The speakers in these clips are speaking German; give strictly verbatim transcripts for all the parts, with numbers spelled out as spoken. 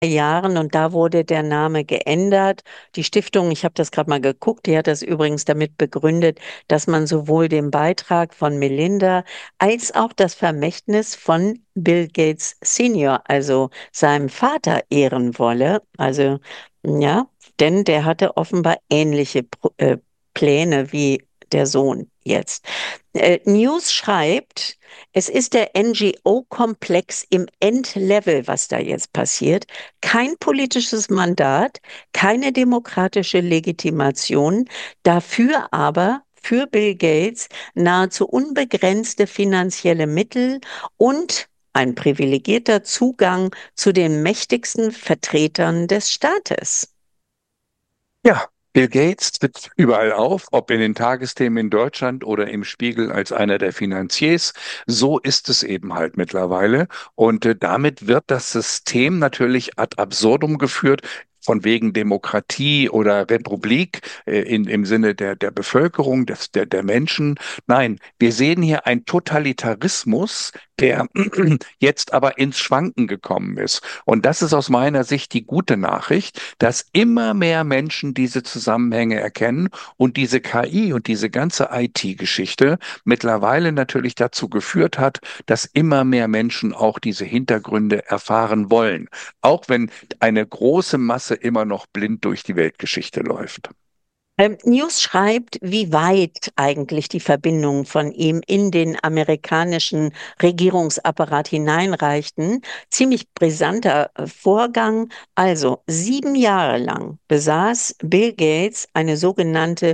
Jahren und da wurde der Name geändert. Die Stiftung, ich habe das gerade mal geguckt, die hat das übrigens damit begründet, dass man sowohl den Beitrag von Melinda als auch das Vermächtnis von Bill Gates Senior, also seinem Vater, ehren wolle. Also ja, denn der hatte offenbar ähnliche Pro äh, Pläne wie der Sohn jetzt. Äh, News schreibt, es ist der N G O-Komplex im Endlevel, was da jetzt passiert. Kein politisches Mandat, keine demokratische Legitimation, dafür aber für Bill Gates nahezu unbegrenzte finanzielle Mittel und ein privilegierter Zugang zu den mächtigsten Vertretern des Staates. Ja, Bill Gates tritt überall auf, ob in den Tagesthemen in Deutschland oder im Spiegel als einer der Finanziers. So ist es eben halt mittlerweile. Und äh, damit wird das System natürlich ad absurdum geführt. Von wegen Demokratie oder Republik äh, in, im Sinne der, der Bevölkerung, des, der, der Menschen. Nein, wir sehen hier einen Totalitarismus, der jetzt aber ins Schwanken gekommen ist. Und das ist aus meiner Sicht die gute Nachricht, dass immer mehr Menschen diese Zusammenhänge erkennen und diese K I und diese ganze I T-Geschichte mittlerweile natürlich dazu geführt hat, dass immer mehr Menschen auch diese Hintergründe erfahren wollen, auch wenn eine große Masse immer noch blind durch die Weltgeschichte läuft. Ähm, News schreibt, wie weit eigentlich die Verbindungen von ihm in den amerikanischen Regierungsapparat hineinreichten. Ziemlich brisanter äh, Vorgang. Also sieben Jahre lang besaß Bill Gates eine sogenannte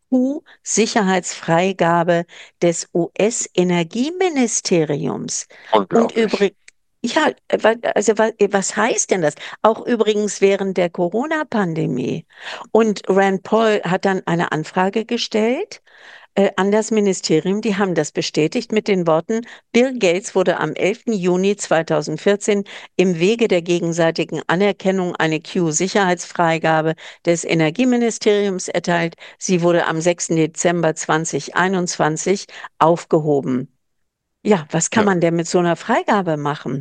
Q-Sicherheitsfreigabe des U S-Energieministeriums. Und Unglaublich. übrigens, ja, äh, wa- also wa- was heißt denn das? Auch übrigens während der Corona-Pandemie. Und Rand Paul hat dann eine Anfrage gestellt äh, an das Ministerium. Die haben das bestätigt mit den Worten, Bill Gates wurde am elften Juni zweitausendvierzehn im Wege der gegenseitigen Anerkennung eine Q-Sicherheitsfreigabe des Energieministeriums erteilt. Sie wurde am sechsten Dezember zweitausendeinundzwanzig aufgehoben. Ja, was kann Ja. man denn mit so einer Freigabe machen?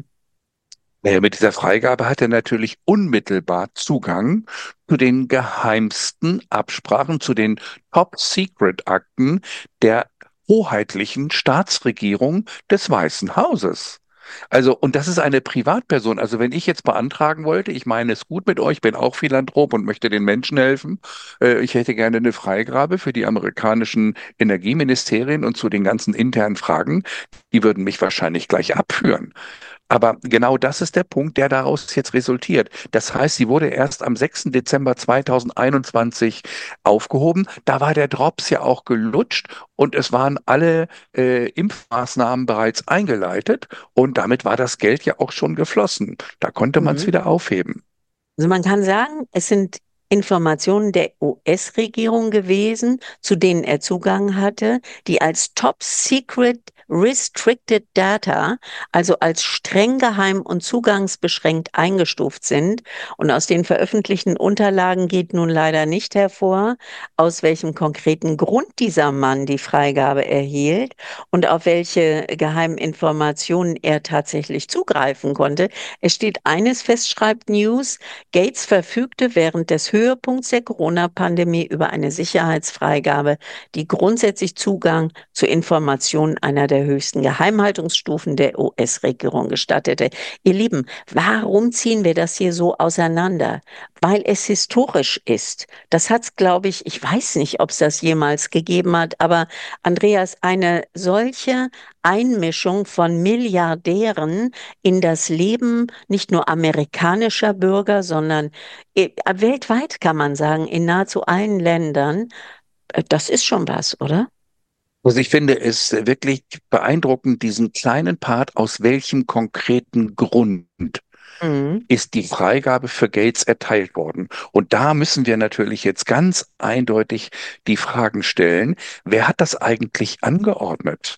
Naja, mit dieser Freigabe hat er natürlich unmittelbar Zugang zu den geheimsten Absprachen, zu den Top-Secret-Akten der hoheitlichen Staatsregierung des Weißen Hauses. Also, und das ist eine Privatperson. Also, wenn ich jetzt beantragen wollte, ich meine es gut mit euch, bin auch Philanthrop und möchte den Menschen helfen. Äh, ich hätte gerne eine Freigabe für die amerikanischen Energieministerien und zu den ganzen internen Fragen. Die würden mich wahrscheinlich gleich abführen. Aber genau das ist der Punkt, der daraus jetzt resultiert. Das heißt, sie wurde erst am sechsten Dezember zweitausendeinundzwanzig aufgehoben. Da war der Drops ja auch gelutscht und es waren alle äh, Impfmaßnahmen bereits eingeleitet und damit war das Geld ja auch schon geflossen. Da konnte man es Mhm. wieder aufheben. Also man kann sagen, es sind Informationen der U S-Regierung gewesen, zu denen er Zugang hatte, die als Top Secret Restricted Data, also als streng geheim und zugangsbeschränkt eingestuft sind. Und aus den veröffentlichten Unterlagen geht nun leider nicht hervor, aus welchem konkreten Grund dieser Mann die Freigabe erhielt und auf welche geheimen Informationen er tatsächlich zugreifen konnte. Es steht eines fest, schreibt News, Gates verfügte während des Höhepunkts der Corona-Pandemie über eine Sicherheitsfreigabe, die grundsätzlich Zugang zu Informationen einer der höchsten Geheimhaltungsstufen der U S-Regierung gestattete. Ihr Lieben, warum ziehen wir das hier so auseinander? Weil es historisch ist. Das hat es, glaube ich, ich weiß nicht, ob es das jemals gegeben hat, aber Andreas, eine solche Einmischung von Milliardären in das Leben nicht nur amerikanischer Bürger, sondern äh, weltweit kann man sagen, in nahezu allen Ländern. Äh, Das ist schon was, oder? Also ich finde es wirklich beeindruckend, diesen kleinen Part, aus welchem konkreten Grund Mhm. ist die Freigabe für Gates erteilt worden. Und da müssen wir natürlich jetzt ganz eindeutig die Fragen stellen, wer hat das eigentlich angeordnet?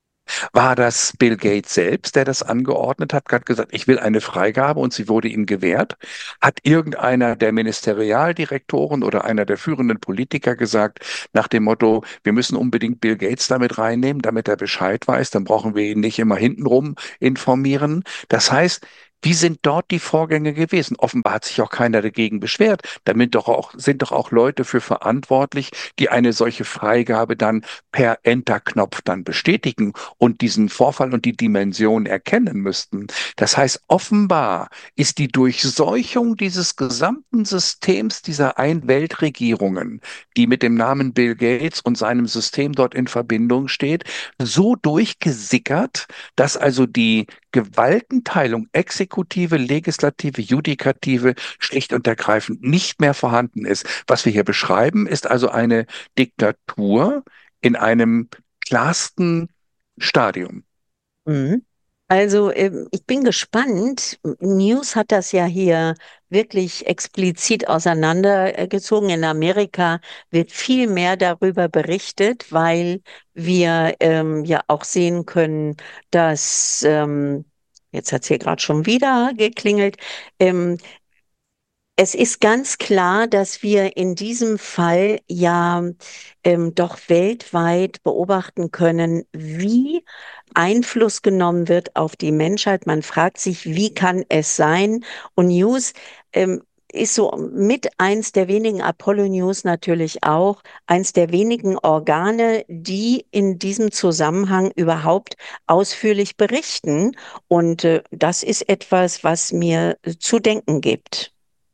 War das Bill Gates selbst, der das angeordnet hat, hat gesagt, ich will eine Freigabe und sie wurde ihm gewährt? Hat irgendeiner der Ministerialdirektoren oder einer der führenden Politiker gesagt, nach dem Motto, wir müssen unbedingt Bill Gates damit reinnehmen, damit er Bescheid weiß, dann brauchen wir ihn nicht immer hintenrum informieren? Das heißt, Wie sind dort die Vorgänge gewesen? Offenbar hat sich auch keiner dagegen beschwert. Damit doch auch, sind doch auch Leute für verantwortlich, die eine solche Freigabe dann per Enter-Knopf dann bestätigen und diesen Vorfall und die Dimension erkennen müssten. Das heißt, offenbar ist die Durchseuchung dieses gesamten Systems dieser Ein-Welt-Regierungen, die mit dem Namen Bill Gates und seinem System dort in Verbindung steht, so durchgesickert, dass also die Gewaltenteilung, Exekutive, Legislative, Judikative, schlicht und ergreifend nicht mehr vorhanden ist. Was wir hier beschreiben, ist also eine Diktatur in einem klarsten Stadium. Mhm. Also, ähm, ich bin gespannt. News hat das ja hier wirklich explizit auseinandergezogen. In Amerika wird viel mehr darüber berichtet, weil wir ähm, ja auch sehen können, dass, ähm, jetzt hat es hier gerade schon wieder geklingelt, ähm, es ist ganz klar, dass wir in diesem Fall ja ähm, doch weltweit beobachten können, wie Einfluss genommen wird auf die Menschheit. Man fragt sich, wie kann es sein? Und News ähm, ist so mit eins der wenigen, Apollo News natürlich auch, eins der wenigen Organe, die in diesem Zusammenhang überhaupt ausführlich berichten. Und äh, das ist etwas, was mir äh, zu denken gibt.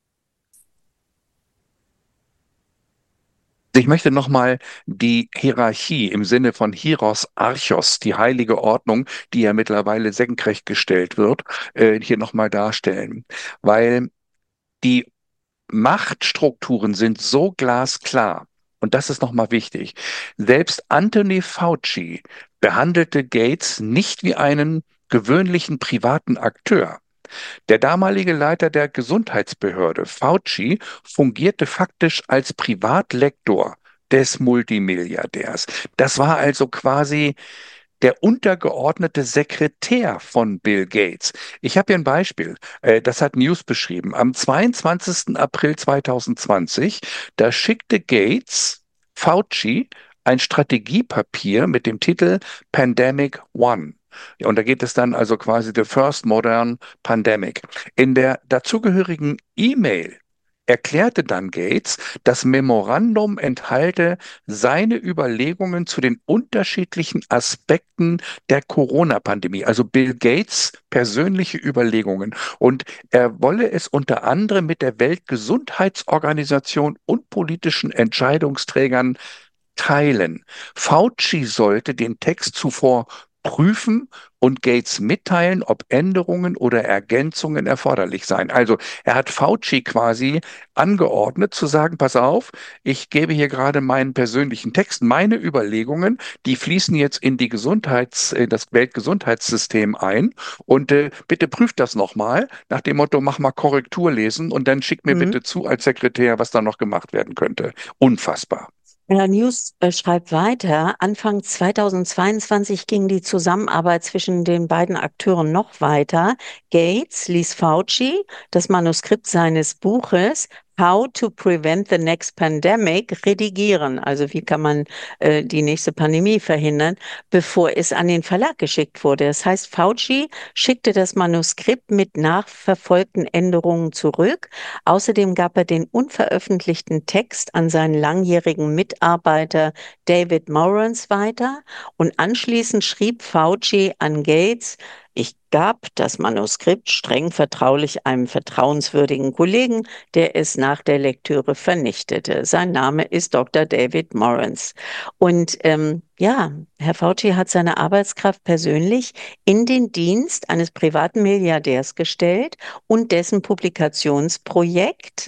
Ich möchte nochmal die Hierarchie im Sinne von Hieros Archos, die heilige Ordnung, die ja mittlerweile senkrecht gestellt wird, äh, hier nochmal darstellen. Weil die Machtstrukturen sind so glasklar. Und das ist nochmal wichtig. Selbst Anthony Fauci behandelte Gates nicht wie einen gewöhnlichen privaten Akteur. Der damalige Leiter der Gesundheitsbehörde, Fauci, fungierte faktisch als Privatlektor des Multimilliardärs. Das war also quasi der untergeordnete Sekretär von Bill Gates. Ich habe hier ein Beispiel, äh, das hat News beschrieben. Am zweiundzwanzigsten April zweitausendzwanzig, da schickte Gates Fauci ein Strategiepapier mit dem Titel Pandemic One. Ja, und da geht es dann also quasi The First Modern Pandemic. In der dazugehörigen E-Mail erklärte dann Gates, das Memorandum enthalte seine Überlegungen zu den unterschiedlichen Aspekten der Corona-Pandemie, also Bill Gates persönliche Überlegungen. Und er wolle es unter anderem mit der Weltgesundheitsorganisation und politischen Entscheidungsträgern teilen. Fauci sollte den Text zuvor prüfen und Gates mitteilen, ob Änderungen oder Ergänzungen erforderlich seien. Also er hat Fauci quasi angeordnet zu sagen, pass auf, ich gebe hier gerade meinen persönlichen Text, meine Überlegungen, die fließen jetzt in die Gesundheits, äh, das Weltgesundheitssystem ein und äh, bitte prüft das nochmal nach dem Motto, mach mal Korrektur lesen und dann schick mir Mhm. bitte zu als Sekretär, was da noch gemacht werden könnte. Unfassbar. Ja, News äh, schreibt weiter, Anfang zweitausendzweiundzwanzig ging die Zusammenarbeit zwischen den beiden Akteuren noch weiter. Gates ließ Fauci das Manuskript seines Buches How to Prevent the Next Pandemic redigieren. Also wie kann man äh, die nächste Pandemie verhindern, bevor es an den Verlag geschickt wurde. Das heißt, Fauci schickte das Manuskript mit nachverfolgten Änderungen zurück. Außerdem gab er den unveröffentlichten Text an seinen langjährigen Mitarbeiter David Morans weiter und anschließend schrieb Fauci an Gates, ich gab das Manuskript streng vertraulich einem vertrauenswürdigen Kollegen, der es nach der Lektüre vernichtete. Sein Name ist Doktor David Morans. Und ähm, ja, Herr Fauci hat seine Arbeitskraft persönlich in den Dienst eines privaten Milliardärs gestellt und dessen Publikationsprojekt.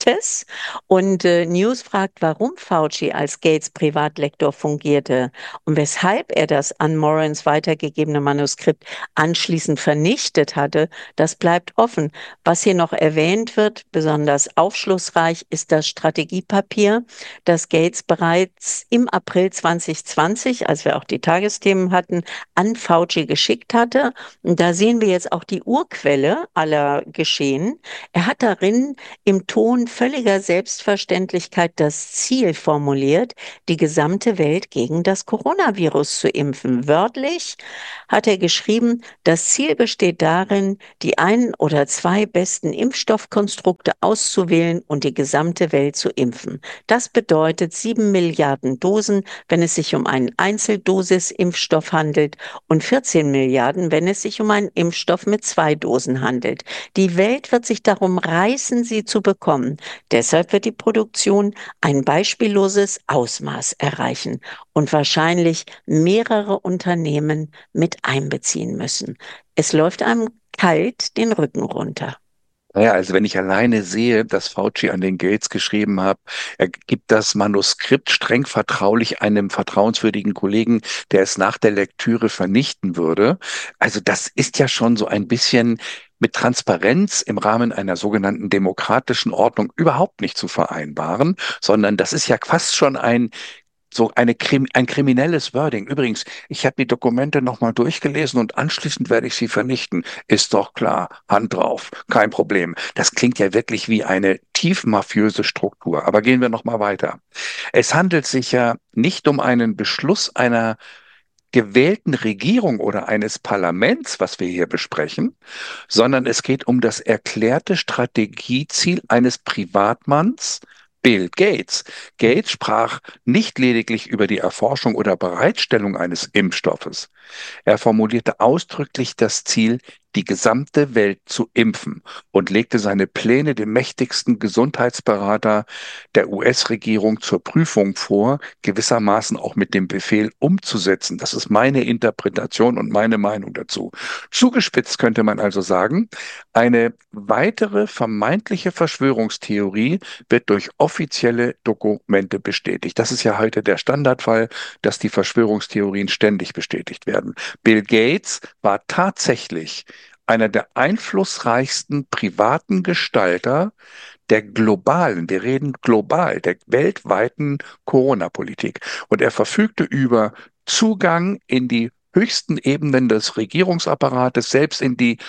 Und äh, News fragt, warum Fauci als Gates Privatlektor fungierte und weshalb er das an Morans weitergegebene Manuskript anschließend vernichtet hatte. Das bleibt offen. Was hier noch erwähnt wird, besonders aufschlussreich, ist das Strategiepapier, das Gates bereits im April zweitausendzwanzig, als wir auch die Tagesthemen hatten, an Fauci geschickt hatte. Und da sehen wir jetzt auch die Urquelle aller Geschehen. Er hat darin im Ton völliger Selbstverständlichkeit das Ziel formuliert, die gesamte Welt gegen das Coronavirus zu impfen. Wörtlich hat er geschrieben, das Ziel besteht darin, die ein oder zwei besten Impfstoffkonstrukte auszuwählen und die gesamte Welt zu impfen. Das bedeutet sieben Milliarden Dosen, wenn es sich um einen Einzeldosis-Impfstoff handelt, und vierzehn Milliarden, wenn es sich um einen Impfstoff mit zwei Dosen handelt. Die Welt wird sich darum reißen, sie zu bekommen. Deshalb wird die Produktion ein beispielloses Ausmaß erreichen und wahrscheinlich mehrere Unternehmen mit einbeziehen müssen. Es läuft einem kalt den Rücken runter. Naja, also wenn ich alleine sehe, dass Fauci an den Gates geschrieben hat, er gibt das Manuskript streng vertraulich einem vertrauenswürdigen Kollegen, der es nach der Lektüre vernichten würde. Also das ist ja schon so ein bisschen mit Transparenz im Rahmen einer sogenannten demokratischen Ordnung überhaupt nicht zu vereinbaren, sondern das ist ja fast schon ein so eine Krim ein kriminelles Wording. Übrigens, ich habe die Dokumente nochmal durchgelesen und anschließend werde ich sie vernichten. Ist doch klar, Hand drauf, kein Problem. Das klingt ja wirklich wie eine tief mafiöse Struktur. Aber gehen wir nochmal weiter. Es handelt sich ja nicht um einen Beschluss einer gewählten Regierung oder eines Parlaments, was wir hier besprechen, sondern es geht um das erklärte Strategieziel eines Privatmanns, Bill Gates. Gates sprach nicht lediglich über die Erforschung oder Bereitstellung eines Impfstoffes. Er formulierte ausdrücklich das Ziel, die gesamte Welt zu impfen und legte seine Pläne dem mächtigsten Gesundheitsberater der U S-Regierung zur Prüfung vor, gewissermaßen auch mit dem Befehl umzusetzen. Das ist meine Interpretation und meine Meinung dazu. Zugespitzt könnte man also sagen, eine weitere vermeintliche Verschwörungstheorie wird durch offizielle Dokumente bestätigt. Das ist ja heute der Standardfall, dass die Verschwörungstheorien ständig bestätigt werden. Bill Gates war tatsächlich einer der einflussreichsten privaten Gestalter der globalen, wir reden global, der weltweiten Corona-Politik. Und er verfügte über Zugang in die höchsten Ebenen des Regierungsapparates, selbst in die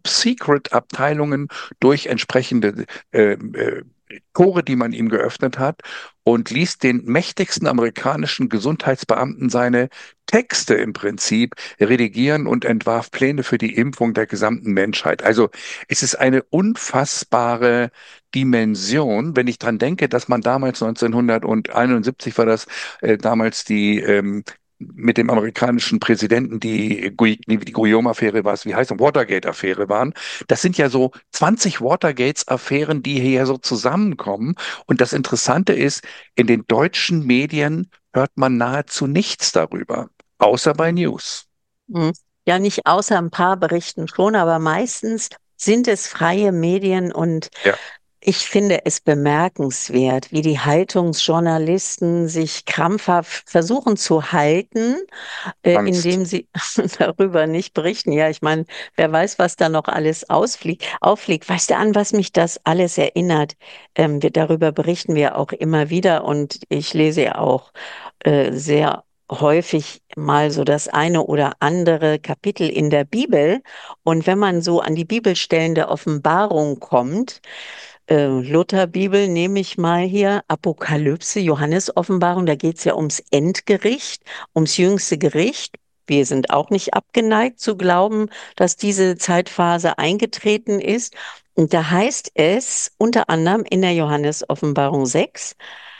Top-Secret-Abteilungen durch entsprechende äh, äh, Tore, die man ihm geöffnet hat, und ließ den mächtigsten amerikanischen Gesundheitsbeamten seine Texte im Prinzip redigieren und entwarf Pläne für die Impfung der gesamten Menschheit. Also es ist eine unfassbare Dimension, wenn ich dran denke, dass man damals neunzehnhunderteinundsiebzig war das, äh, damals die ähm, mit dem amerikanischen Präsidenten die, Gui- die, die Guillaume-Affäre war es, wie heißt es, Watergate-Affäre waren. Das sind ja so zwanzig Watergates-Affären, die hier so zusammenkommen. Und das Interessante ist, in den deutschen Medien hört man nahezu nichts darüber, außer bei News. Hm. Ja, nicht außer ein paar Berichten schon, aber meistens sind es freie Medien und Ja, ich finde es bemerkenswert, wie die Haltungsjournalisten sich krampfhaft versuchen zu halten, äh, Angst. indem sie darüber nicht berichten. Ja, ich meine, wer weiß, was da noch alles ausfliegt, auffliegt. Weißt du, an was mich das alles erinnert? Ähm, wir, darüber berichten wir auch immer wieder und ich lese ja auch äh, sehr häufig mal so das eine oder andere Kapitel in der Bibel. Und wenn man so an die Bibelstellen der Offenbarung kommt, äh, Lutherbibel nehme ich mal hier, Apokalypse, Johannes Offenbarung, da geht es ja ums Endgericht, ums jüngste Gericht. Wir sind auch nicht abgeneigt zu glauben, dass diese Zeitphase eingetreten ist. Und da heißt es unter anderem in der Johannes Offenbarung sechs,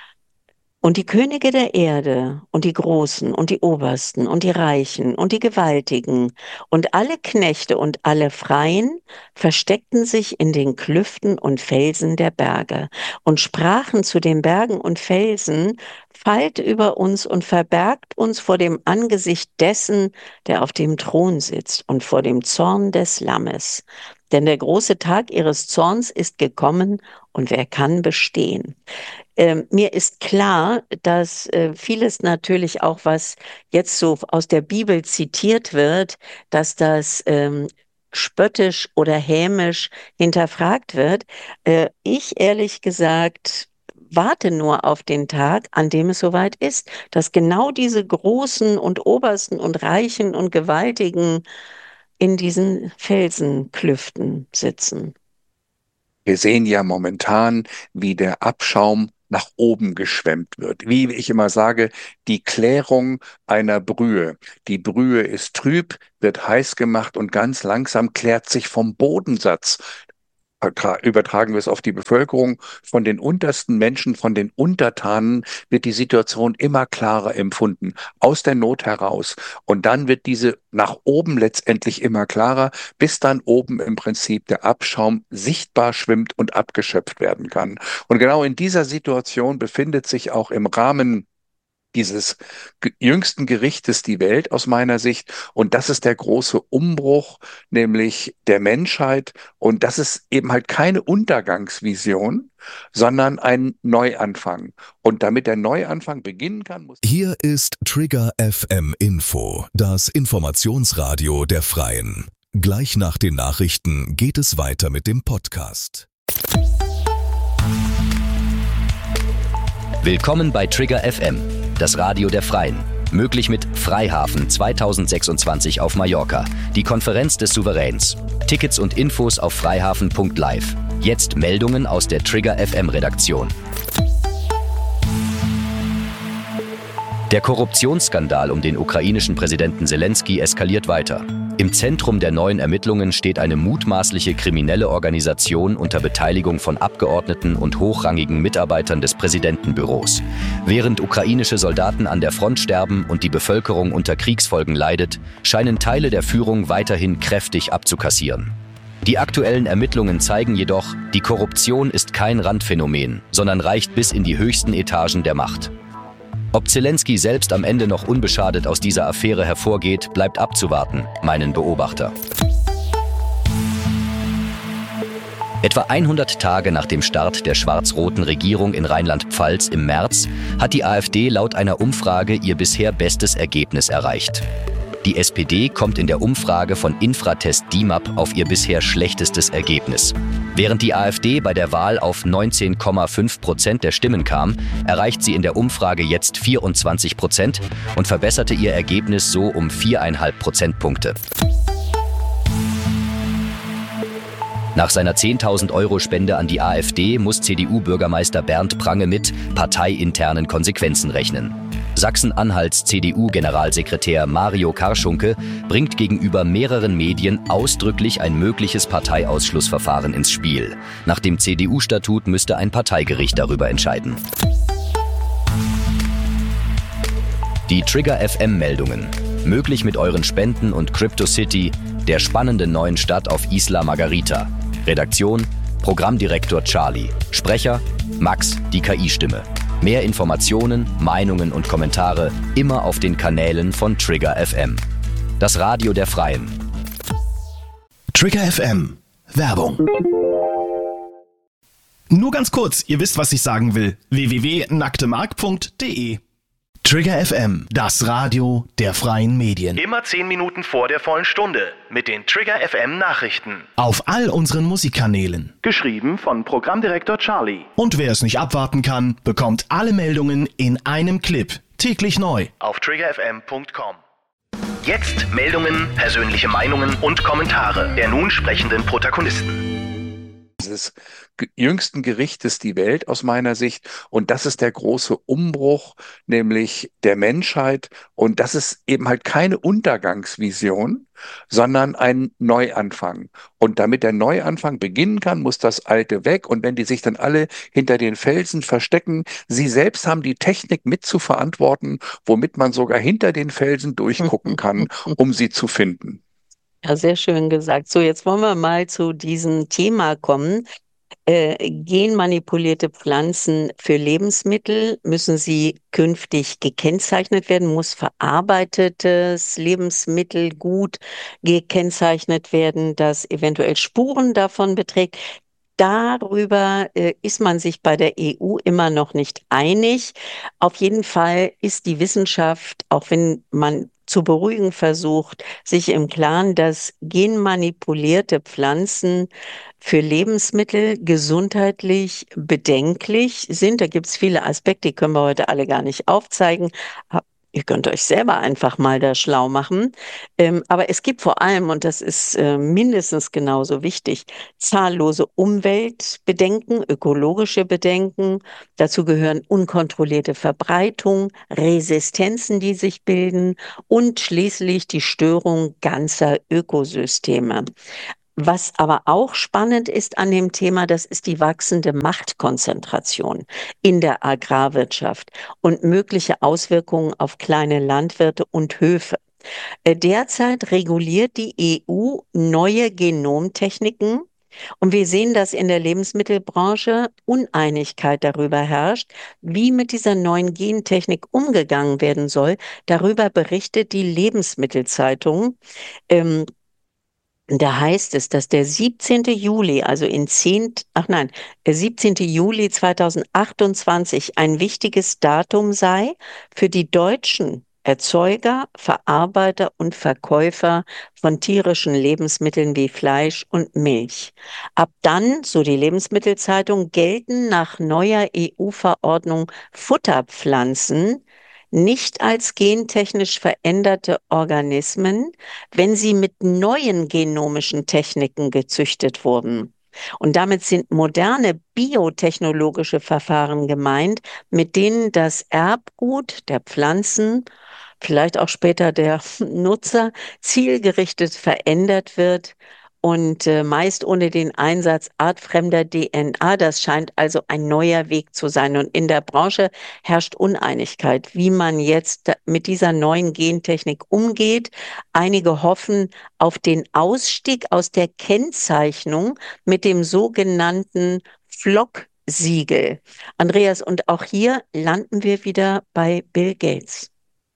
und die Könige der Erde und die Großen und die Obersten und die Reichen und die Gewaltigen und alle Knechte und alle Freien versteckten sich in den Klüften und Felsen der Berge und sprachen zu den Bergen und Felsen: Fallt über uns und verbergt uns vor dem Angesicht dessen, der auf dem Thron sitzt, und vor dem Zorn des Lammes. Denn der große Tag ihres Zorns ist gekommen, und wer kann bestehen? Ähm, mir ist klar, dass äh, vieles natürlich auch, was jetzt so aus der Bibel zitiert wird, dass das ähm, spöttisch oder hämisch hinterfragt wird. Äh, ich ehrlich gesagt warte nur auf den Tag, an dem es soweit ist, dass genau diese Großen und Obersten und Reichen und Gewaltigen in diesen Felsenklüften sitzen. Wir sehen ja momentan, wie der Abschaum nach oben geschwemmt wird. Wie ich immer sage, die Klärung einer Brühe. Die Brühe ist trüb, wird heiß gemacht und ganz langsam klärt sich vom Bodensatz. Übertragen wir es auf die Bevölkerung, von den untersten Menschen, von den Untertanen wird die Situation immer klarer empfunden, aus der Not heraus. Und dann wird diese nach oben letztendlich immer klarer, bis dann oben im Prinzip der Abschaum sichtbar schwimmt und abgeschöpft werden kann. Und genau in dieser Situation befindet sich auch im Rahmen dieses ge- jüngsten Gerichtes die Welt aus meiner Sicht. Und das ist der große Umbruch, nämlich der Menschheit. Und das ist eben halt keine Untergangsvision, sondern ein Neuanfang. Und damit der Neuanfang beginnen kann, muss Hier ist Trigger F M Info, das Informationsradio der Freien. Gleich nach den Nachrichten geht es weiter mit dem Podcast. Willkommen bei Trigger F M, das Radio der Freien. Möglich mit Freihafen zweitausendsechsundzwanzig auf Mallorca, die Konferenz des Souveräns. Tickets und Infos auf freihafen punkt live. Jetzt Meldungen aus der Trigger F M Redaktion. Der Korruptionsskandal um den ukrainischen Präsidenten Selenskyj eskaliert weiter. Im Zentrum der neuen Ermittlungen steht eine mutmaßliche kriminelle Organisation unter Beteiligung von Abgeordneten und hochrangigen Mitarbeitern des Präsidentenbüros. Während ukrainische Soldaten an der Front sterben und die Bevölkerung unter Kriegsfolgen leidet, scheinen Teile der Führung weiterhin kräftig abzukassieren. Die aktuellen Ermittlungen zeigen jedoch, die Korruption ist kein Randphänomen, sondern reicht bis in die höchsten Etagen der Macht. Ob Zelenskyj selbst am Ende noch unbeschadet aus dieser Affäre hervorgeht, bleibt abzuwarten, meinen Beobachter. Etwa hundert Tage nach dem Start der schwarz-roten Regierung in Rheinland-Pfalz im März hat die AfD laut einer Umfrage ihr bisher bestes Ergebnis erreicht. Die S P D kommt in der Umfrage von Infratest D I M A P auf ihr bisher schlechtestes Ergebnis. Während die AfD bei der Wahl auf neunzehn Komma fünf Prozent der Stimmen kam, erreicht sie in der Umfrage jetzt vierundzwanzig Prozent und verbesserte ihr Ergebnis so um vier Komma fünf Prozentpunkte. Nach seiner zehntausend Euro Spende an die AfD muss C D U-Bürgermeister Bernd Prange mit parteiinternen Konsequenzen rechnen. Sachsen-Anhalts C D U-Generalsekretär Mario Karschunke bringt gegenüber mehreren Medien ausdrücklich ein mögliches Parteiausschlussverfahren ins Spiel. Nach dem C D U-Statut müsste ein Parteigericht darüber entscheiden. Die Trigger F M-Meldungen. Möglich mit euren Spenden und CryptoCity, der spannenden neuen Stadt auf Isla Margarita. Redaktion: Programmdirektor Charlie. Sprecher: Max, die K I-Stimme. Mehr Informationen, Meinungen und Kommentare immer auf den Kanälen von Trigger F M. Das Radio der Freien. Trigger F M. Werbung. Nur ganz kurz, ihr wisst, was ich sagen will. w w w punkt nacktemark punkt de Trigger F M, das Radio der freien Medien. Immer zehn Minuten vor der vollen Stunde mit den Trigger F M Nachrichten. Auf all unseren Musikkanälen. Geschrieben von Programmdirektor Charlie. Und wer es nicht abwarten kann, bekommt alle Meldungen in einem Clip. Täglich neu. Auf trigger f m punkt com. Jetzt Meldungen, persönliche Meinungen und Kommentare der nun sprechenden Protagonisten. Dieses ge- jüngsten Gerichtes die Welt aus meiner Sicht. Und das ist der große Umbruch, nämlich der Menschheit. Und das ist eben halt keine Untergangsvision, sondern ein Neuanfang. Und damit der Neuanfang beginnen kann, muss das Alte weg. Und wenn die sich dann alle hinter den Felsen verstecken, sie selbst haben die Technik mit zu verantworten, womit man sogar hinter den Felsen durchgucken kann, um sie zu finden. Ja, sehr schön gesagt. So, jetzt wollen wir mal zu diesem Thema kommen. Äh, genmanipulierte Pflanzen für Lebensmittel, müssen sie künftig gekennzeichnet werden? Muss verarbeitetes Lebensmittelgut gekennzeichnet werden, das eventuell Spuren davon beträgt? Darüber äh, ist man sich bei der E U immer noch nicht einig. Auf jeden Fall ist die Wissenschaft, auch wenn man zu beruhigen versucht, sich im Klaren, dass genmanipulierte Pflanzen für Lebensmittel gesundheitlich bedenklich sind. Da gibt es viele Aspekte, die können wir heute alle gar nicht aufzeigen. Ihr könnt euch selber einfach mal da schlau machen. Ähm, aber es gibt vor allem, und das ist äh, mindestens genauso wichtig, zahllose Umweltbedenken, ökologische Bedenken. Dazu gehören unkontrollierte Verbreitung, Resistenzen, die sich bilden und schließlich die Störung ganzer Ökosysteme. Was aber auch spannend ist an dem Thema, das ist die wachsende Machtkonzentration in der Agrarwirtschaft und mögliche Auswirkungen auf kleine Landwirte und Höfe. Äh, Derzeit reguliert die E U neue Genomtechniken und wir sehen, dass in der Lebensmittelbranche Uneinigkeit darüber herrscht, wie mit dieser neuen Gentechnik umgegangen werden soll. Darüber berichtet die Lebensmittelzeitung. Ähm, Da heißt es, dass der siebzehnte Juli, also in zehn, ach nein, der siebzehnte Juli zweitausendachtundzwanzig ein wichtiges Datum sei für die deutschen Erzeuger, Verarbeiter und Verkäufer von tierischen Lebensmitteln wie Fleisch und Milch. Ab dann, so die Lebensmittelzeitung, gelten nach neuer E U-Verordnung Futterpflanzen nicht als gentechnisch veränderte Organismen, wenn sie mit neuen genomischen Techniken gezüchtet wurden. Und damit sind moderne biotechnologische Verfahren gemeint, mit denen das Erbgut der Pflanzen, vielleicht auch später der Nutzer, zielgerichtet verändert wird und äh, meist ohne den Einsatz artfremder D N A. Das scheint also ein neuer Weg zu sein. Und in der Branche herrscht Uneinigkeit, wie man jetzt mit dieser neuen Gentechnik umgeht. Einige hoffen auf den Ausstieg aus der Kennzeichnung mit dem sogenannten Flock-Siegel. Andreas, und auch hier landen wir wieder bei Bill Gates.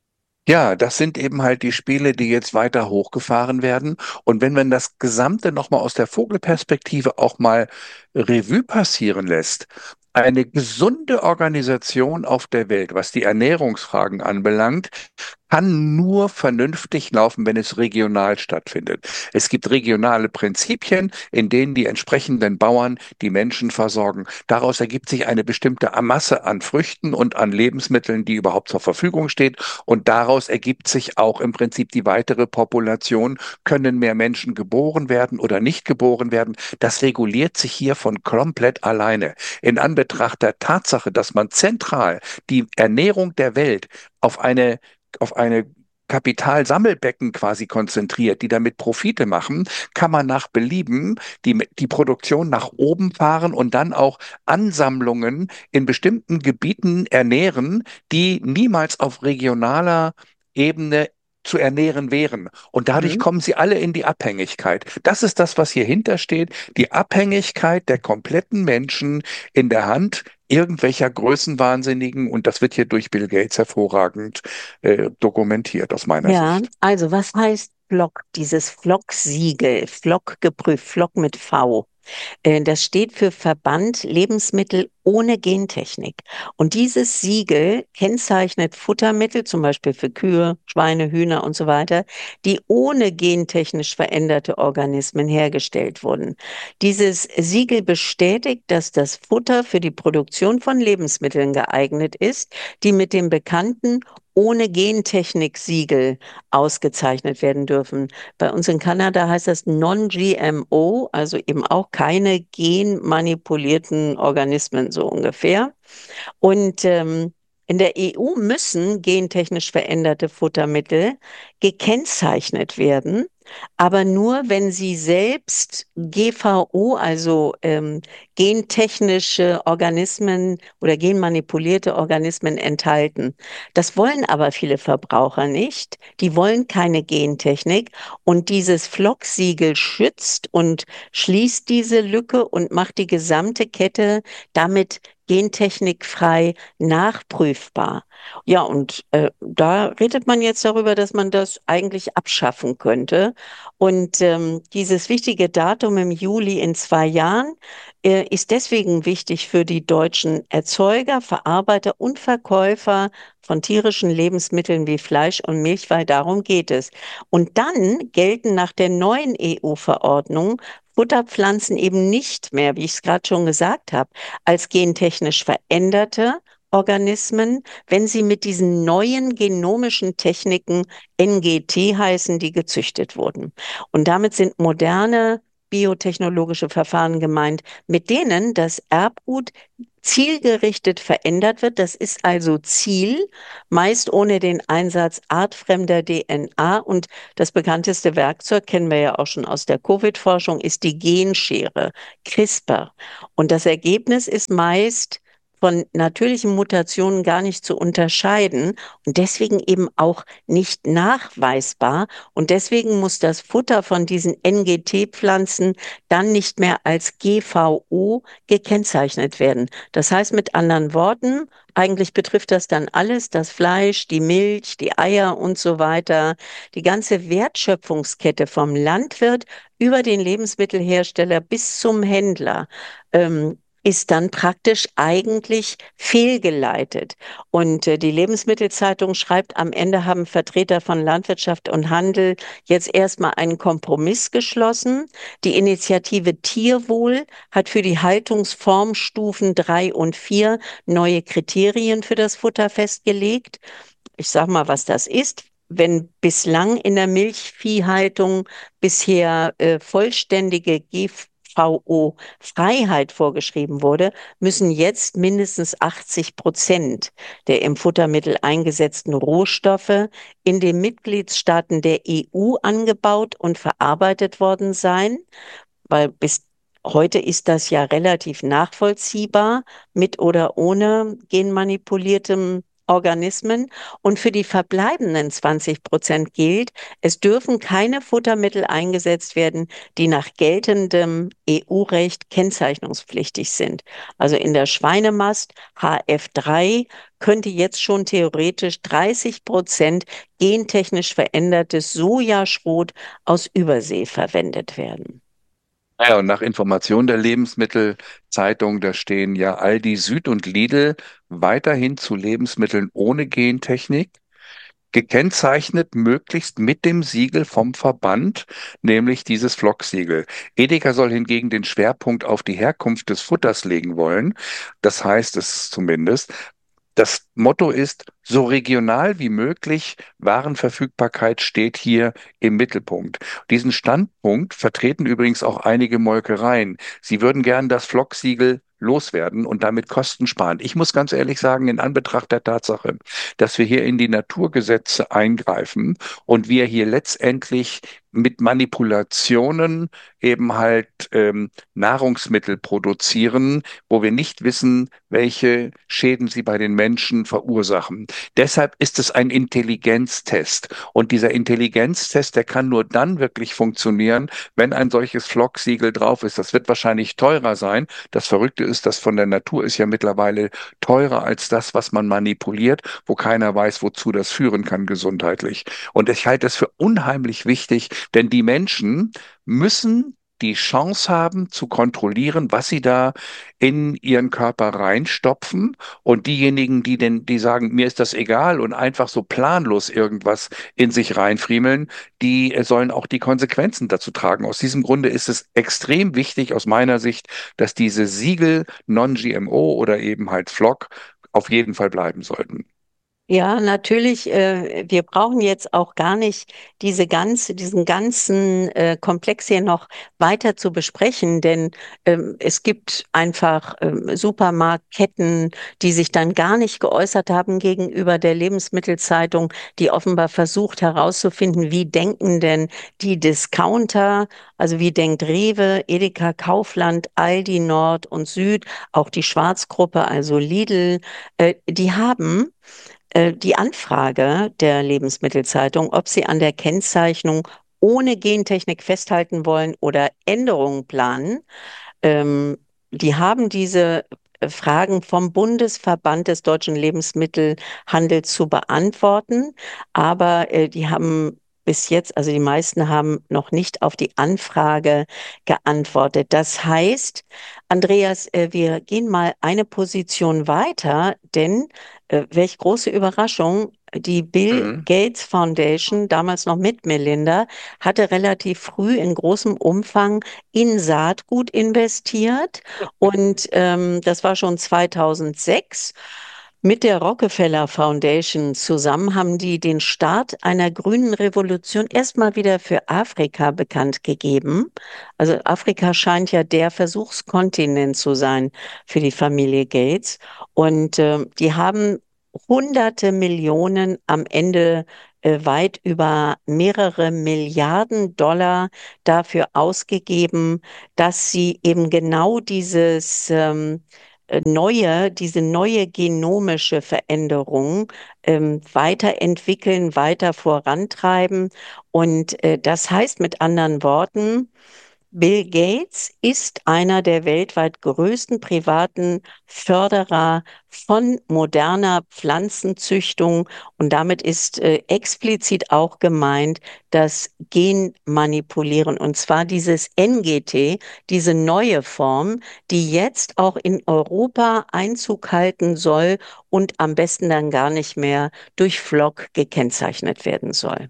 Ja, das sind eben halt die Spiele, die jetzt weiter hochgefahren werden. Und wenn man das Gesamte nochmal aus der Vogelperspektive auch mal Revue passieren lässt, eine gesunde Organisation auf der Welt, was die Ernährungsfragen anbelangt, kann nur vernünftig laufen, wenn es regional stattfindet. Es gibt regionale Prinzipien, in denen die entsprechenden Bauern die Menschen versorgen. Daraus ergibt sich eine bestimmte Masse an Früchten und an Lebensmitteln, die überhaupt zur Verfügung steht. Und daraus ergibt sich auch im Prinzip die weitere Population. Können mehr Menschen geboren werden oder nicht geboren werden? Das reguliert sich hier von komplett alleine. In Anbetracht der Tatsache, dass man zentral die Ernährung der Welt auf eine auf eine Kapitalsammelbecken quasi konzentriert, die damit Profite machen, kann man nach Belieben die, die Produktion nach oben fahren und dann auch Ansammlungen in bestimmten Gebieten ernähren, die niemals auf regionaler Ebene zu ernähren wären. Und dadurch Mhm. kommen sie alle in die Abhängigkeit. Das ist das, was hier hintersteht, die Abhängigkeit der kompletten Menschen in der Hand irgendwelcher Größenwahnsinnigen. Und das wird hier durch Bill Gates hervorragend äh, dokumentiert aus meiner Ja, Sicht. also was heißt Flock? Dieses Flock-Siegel, Flock geprüft, Flock mit V. Äh, Das steht für Verband Lebensmittel ohne Gentechnik. Und dieses Siegel kennzeichnet Futtermittel, zum Beispiel für Kühe, Schweine, Hühner und so weiter, die ohne gentechnisch veränderte Organismen hergestellt wurden. Dieses Siegel bestätigt, dass das Futter für die Produktion von Lebensmitteln geeignet ist, die mit dem bekannten ohne Gentechnik-Siegel ausgezeichnet werden dürfen. Bei uns in Kanada heißt das Non-G M O, also eben auch keine genmanipulierten Organismen, so ungefähr. Und ähm, in der E U müssen gentechnisch veränderte Futtermittel gekennzeichnet werden, aber nur, wenn sie selbst G V O, also ähm, gentechnische Organismen oder genmanipulierte Organismen enthalten. Das wollen aber viele Verbraucher nicht. Die wollen keine Gentechnik und dieses Flock-Siegel schützt und schließt diese Lücke und macht die gesamte Kette damit gentechnikfrei nachprüfbar. Ja, und äh, da redet man jetzt darüber, dass man das eigentlich abschaffen könnte. Und ähm, dieses wichtige Datum im Juli in zwei Jahren äh, ist deswegen wichtig für die deutschen Erzeuger, Verarbeiter und Verkäufer von tierischen Lebensmitteln wie Fleisch und Milch, weil darum geht es. Und dann gelten nach der neuen E U-Verordnung Futterpflanzen eben nicht mehr, wie ich es gerade schon gesagt habe, als gentechnisch veränderte Organismen, wenn sie mit diesen neuen genomischen Techniken, N G T heißen, die gezüchtet wurden. Und damit sind moderne biotechnologische Verfahren gemeint, mit denen das Erbgut zielgerichtet verändert wird. Das ist also Ziel, meist ohne den Einsatz artfremder D N A. Und das bekannteste Werkzeug, kennen wir ja auch schon aus der Covid-Forschung, ist die Genschere, CRISPR. Und das Ergebnis ist meist von natürlichen Mutationen gar nicht zu unterscheiden und deswegen eben auch nicht nachweisbar. Und deswegen muss das Futter von diesen N G T-Pflanzen dann nicht mehr als G V O gekennzeichnet werden. Das heißt mit anderen Worten, eigentlich betrifft das dann alles, das Fleisch, die Milch, die Eier und so weiter, die ganze Wertschöpfungskette vom Landwirt über den Lebensmittelhersteller bis zum Händler. Ähm, ist dann praktisch eigentlich fehlgeleitet. Und äh, die Lebensmittelzeitung schreibt, am Ende haben Vertreter von Landwirtschaft und Handel jetzt erstmal einen Kompromiss geschlossen. Die Initiative Tierwohl hat für die Haltungsformstufen drei und vier neue Kriterien für das Futter festgelegt. Ich sage mal, was das ist. Wenn bislang in der Milchviehhaltung bisher äh, vollständige G V O-Freiheit vorgeschrieben wurde, müssen jetzt mindestens achtzig Prozent der im Futtermittel eingesetzten Rohstoffe in den Mitgliedstaaten der E U angebaut und verarbeitet worden sein, weil bis heute ist das ja relativ nachvollziehbar, mit oder ohne genmanipuliertem Organismen. Und für die verbleibenden zwanzig Prozent gilt, es dürfen keine Futtermittel eingesetzt werden, die nach geltendem E U-Recht kennzeichnungspflichtig sind. Also in der Schweinemast H F drei könnte jetzt schon theoretisch dreißig Prozent gentechnisch verändertes Sojaschrot aus Übersee verwendet werden. Naja, und nach Informationen der Lebensmittelzeitung, da stehen ja Aldi Süd und Lidl weiterhin zu Lebensmitteln ohne Gentechnik, gekennzeichnet möglichst mit dem Siegel vom Verband, nämlich dieses Flock-Siegel. Edeka soll hingegen den Schwerpunkt auf die Herkunft des Futters legen wollen. Das heißt es zumindest. Das Motto ist, so regional wie möglich, Warenverfügbarkeit steht hier im Mittelpunkt. Diesen Standpunkt vertreten übrigens auch einige Molkereien. Sie würden gern das Flock-Siegel loswerden und damit Kosten sparen. Ich muss ganz ehrlich sagen, in Anbetracht der Tatsache, dass wir hier in die Naturgesetze eingreifen und wir hier letztendlich mit Manipulationen eben halt ähm, Nahrungsmittel produzieren, wo wir nicht wissen, welche Schäden sie bei den Menschen verursachen. Deshalb ist es ein Intelligenztest. Und dieser Intelligenztest, der kann nur dann wirklich funktionieren, wenn ein solches Flock-Siegel drauf ist. Das wird wahrscheinlich teurer sein. Das Verrückte ist, dass von der Natur ist ja mittlerweile teurer als das, was man manipuliert, wo keiner weiß, wozu das führen kann gesundheitlich. Und ich halte es für unheimlich wichtig, denn die Menschen müssen die Chance haben zu kontrollieren, was sie da in ihren Körper reinstopfen. Und diejenigen, die denn, die sagen, mir ist das egal und einfach so planlos irgendwas in sich reinfriemeln, die sollen auch die Konsequenzen dazu tragen. Aus diesem Grunde ist es extrem wichtig aus meiner Sicht, dass diese Siegel Non-G M O oder eben halt Flock auf jeden Fall bleiben sollten. Ja, natürlich. Äh, wir brauchen jetzt auch gar nicht diese ganze, diesen ganzen äh, Komplex hier noch weiter zu besprechen, denn ähm, es gibt einfach ähm, Supermarktketten, die sich dann gar nicht geäußert haben gegenüber der Lebensmittelzeitung, die offenbar versucht herauszufinden, wie denken denn die Discounter, also wie denkt Rewe, Edeka, Kaufland, Aldi Nord und Süd, auch die Schwarzgruppe, also Lidl, äh, die haben äh, die Anfrage der Lebensmittelzeitung, ob sie an der Kennzeichnung ohne Gentechnik festhalten wollen oder Änderungen planen. Ähm, die haben diese äh, Fragen vom Bundesverband des deutschen Lebensmittelhandels zu beantworten, aber äh, die haben bis jetzt, also die meisten haben noch nicht auf die Anfrage geantwortet. Das heißt, Andreas, äh, wir gehen mal eine Position weiter, denn äh, welch große Überraschung, die Bill Mhm. Gates Foundation, damals noch mit Melinda, hatte relativ früh in großem Umfang in Saatgut investiert und ähm, das war schon zweitausendsechs. Mit der Rockefeller Foundation zusammen haben die den Start einer grünen Revolution erstmal wieder für Afrika bekannt gegeben. Also Afrika scheint ja der Versuchskontinent zu sein für die Familie Gates. Und äh, die haben hunderte Millionen, am Ende äh, weit über mehrere Milliarden Dollar dafür ausgegeben, dass sie eben genau dieses ähm, äh, neue, diese neue genomische Veränderung ähm, weiterentwickeln, weiter vorantreiben. Und äh, das heißt mit anderen Worten, Bill Gates ist einer der weltweit größten privaten Förderer von moderner Pflanzenzüchtung, und damit ist äh, explizit auch gemeint das Genmanipulieren, und zwar dieses N G T, diese neue Form, die jetzt auch in Europa Einzug halten soll und am besten dann gar nicht mehr durch Flock gekennzeichnet werden soll.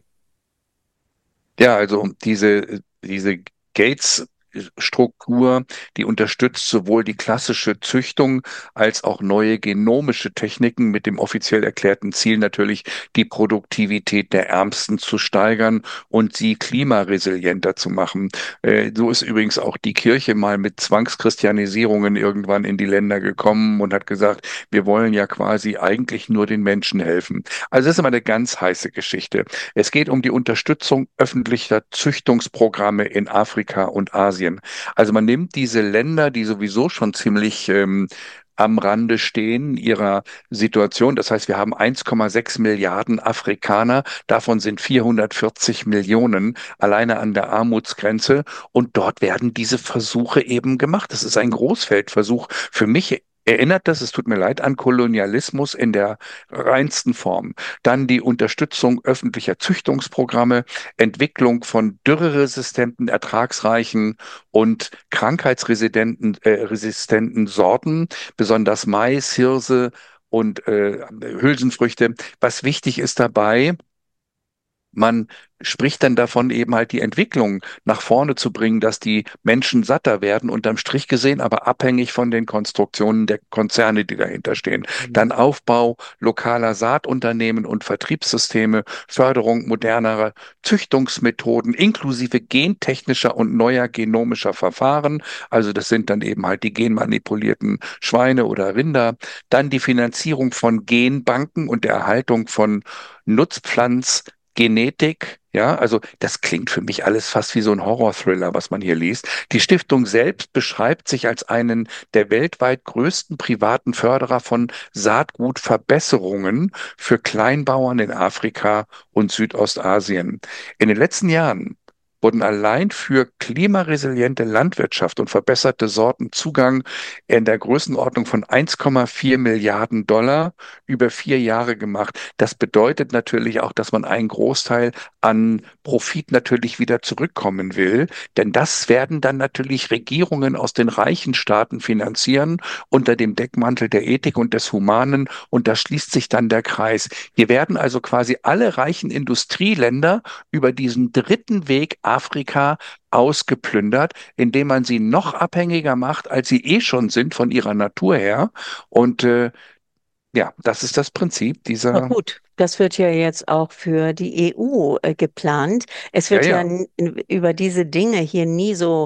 Ja, also diese, diese Gates Struktur, die unterstützt sowohl die klassische Züchtung als auch neue genomische Techniken mit dem offiziell erklärten Ziel natürlich, die Produktivität der Ärmsten zu steigern und sie klimaresilienter zu machen. Äh, so ist übrigens auch die Kirche mal mit Zwangschristianisierungen irgendwann in die Länder gekommen und hat gesagt, wir wollen ja quasi eigentlich nur den Menschen helfen. Also das ist immer eine ganz heiße Geschichte. Es geht um die Unterstützung öffentlicher Züchtungsprogramme in Afrika und Asien. Also man nimmt diese Länder, die sowieso schon ziemlich ähm, am Rande stehen ihrer Situation. Das heißt, wir haben eins Komma sechs Milliarden Afrikaner, davon sind vierhundertvierzig Millionen alleine an der Armutsgrenze, und dort werden diese Versuche eben gemacht. Das ist ein Großfeldversuch. Für mich erinnert das, es tut mir leid, an Kolonialismus in der reinsten Form. Dann die Unterstützung öffentlicher Züchtungsprogramme, Entwicklung von dürreresistenten, ertragsreichen und krankheitsresistenten äh, resistenten Sorten, besonders Mais, Hirse und äh, Hülsenfrüchte. Was wichtig ist dabei, man spricht dann davon, eben halt die Entwicklung nach vorne zu bringen, dass die Menschen satter werden, unterm Strich gesehen, aber abhängig von den Konstruktionen der Konzerne, die dahinter stehen. Dann Aufbau lokaler Saatunternehmen und Vertriebssysteme, Förderung modernerer Züchtungsmethoden inklusive gentechnischer und neuer genomischer Verfahren. Also das sind dann eben halt die genmanipulierten Schweine oder Rinder. Dann die Finanzierung von Genbanken und der Erhaltung von Nutzpflanz Genetik, ja, also das klingt für mich alles fast wie so ein Horror-Thriller, was man hier liest. Die Stiftung selbst beschreibt sich als einen der weltweit größten privaten Förderer von Saatgutverbesserungen für Kleinbauern in Afrika und Südostasien. In den letzten Jahren wurden allein für klimaresiliente Landwirtschaft und verbesserte Sorten Zugang in der Größenordnung von eins Komma vier Milliarden Dollar über vier Jahre gemacht. Das bedeutet natürlich auch, dass man einen Großteil an Profit natürlich wieder zurückkommen will, denn das werden dann natürlich Regierungen aus den reichen Staaten finanzieren unter dem Deckmantel der Ethik und des Humanen, und da schließt sich dann der Kreis. Hier werden also quasi alle reichen Industrieländer über diesen dritten Weg Afrika ausgeplündert, indem man sie noch abhängiger macht, als sie eh schon sind von ihrer Natur her. Und äh, ja, das ist das Prinzip Na dieser, gut, das wird ja jetzt auch für die E U äh, geplant. Es ja, wird ja ja, n- über diese Dinge hier nie so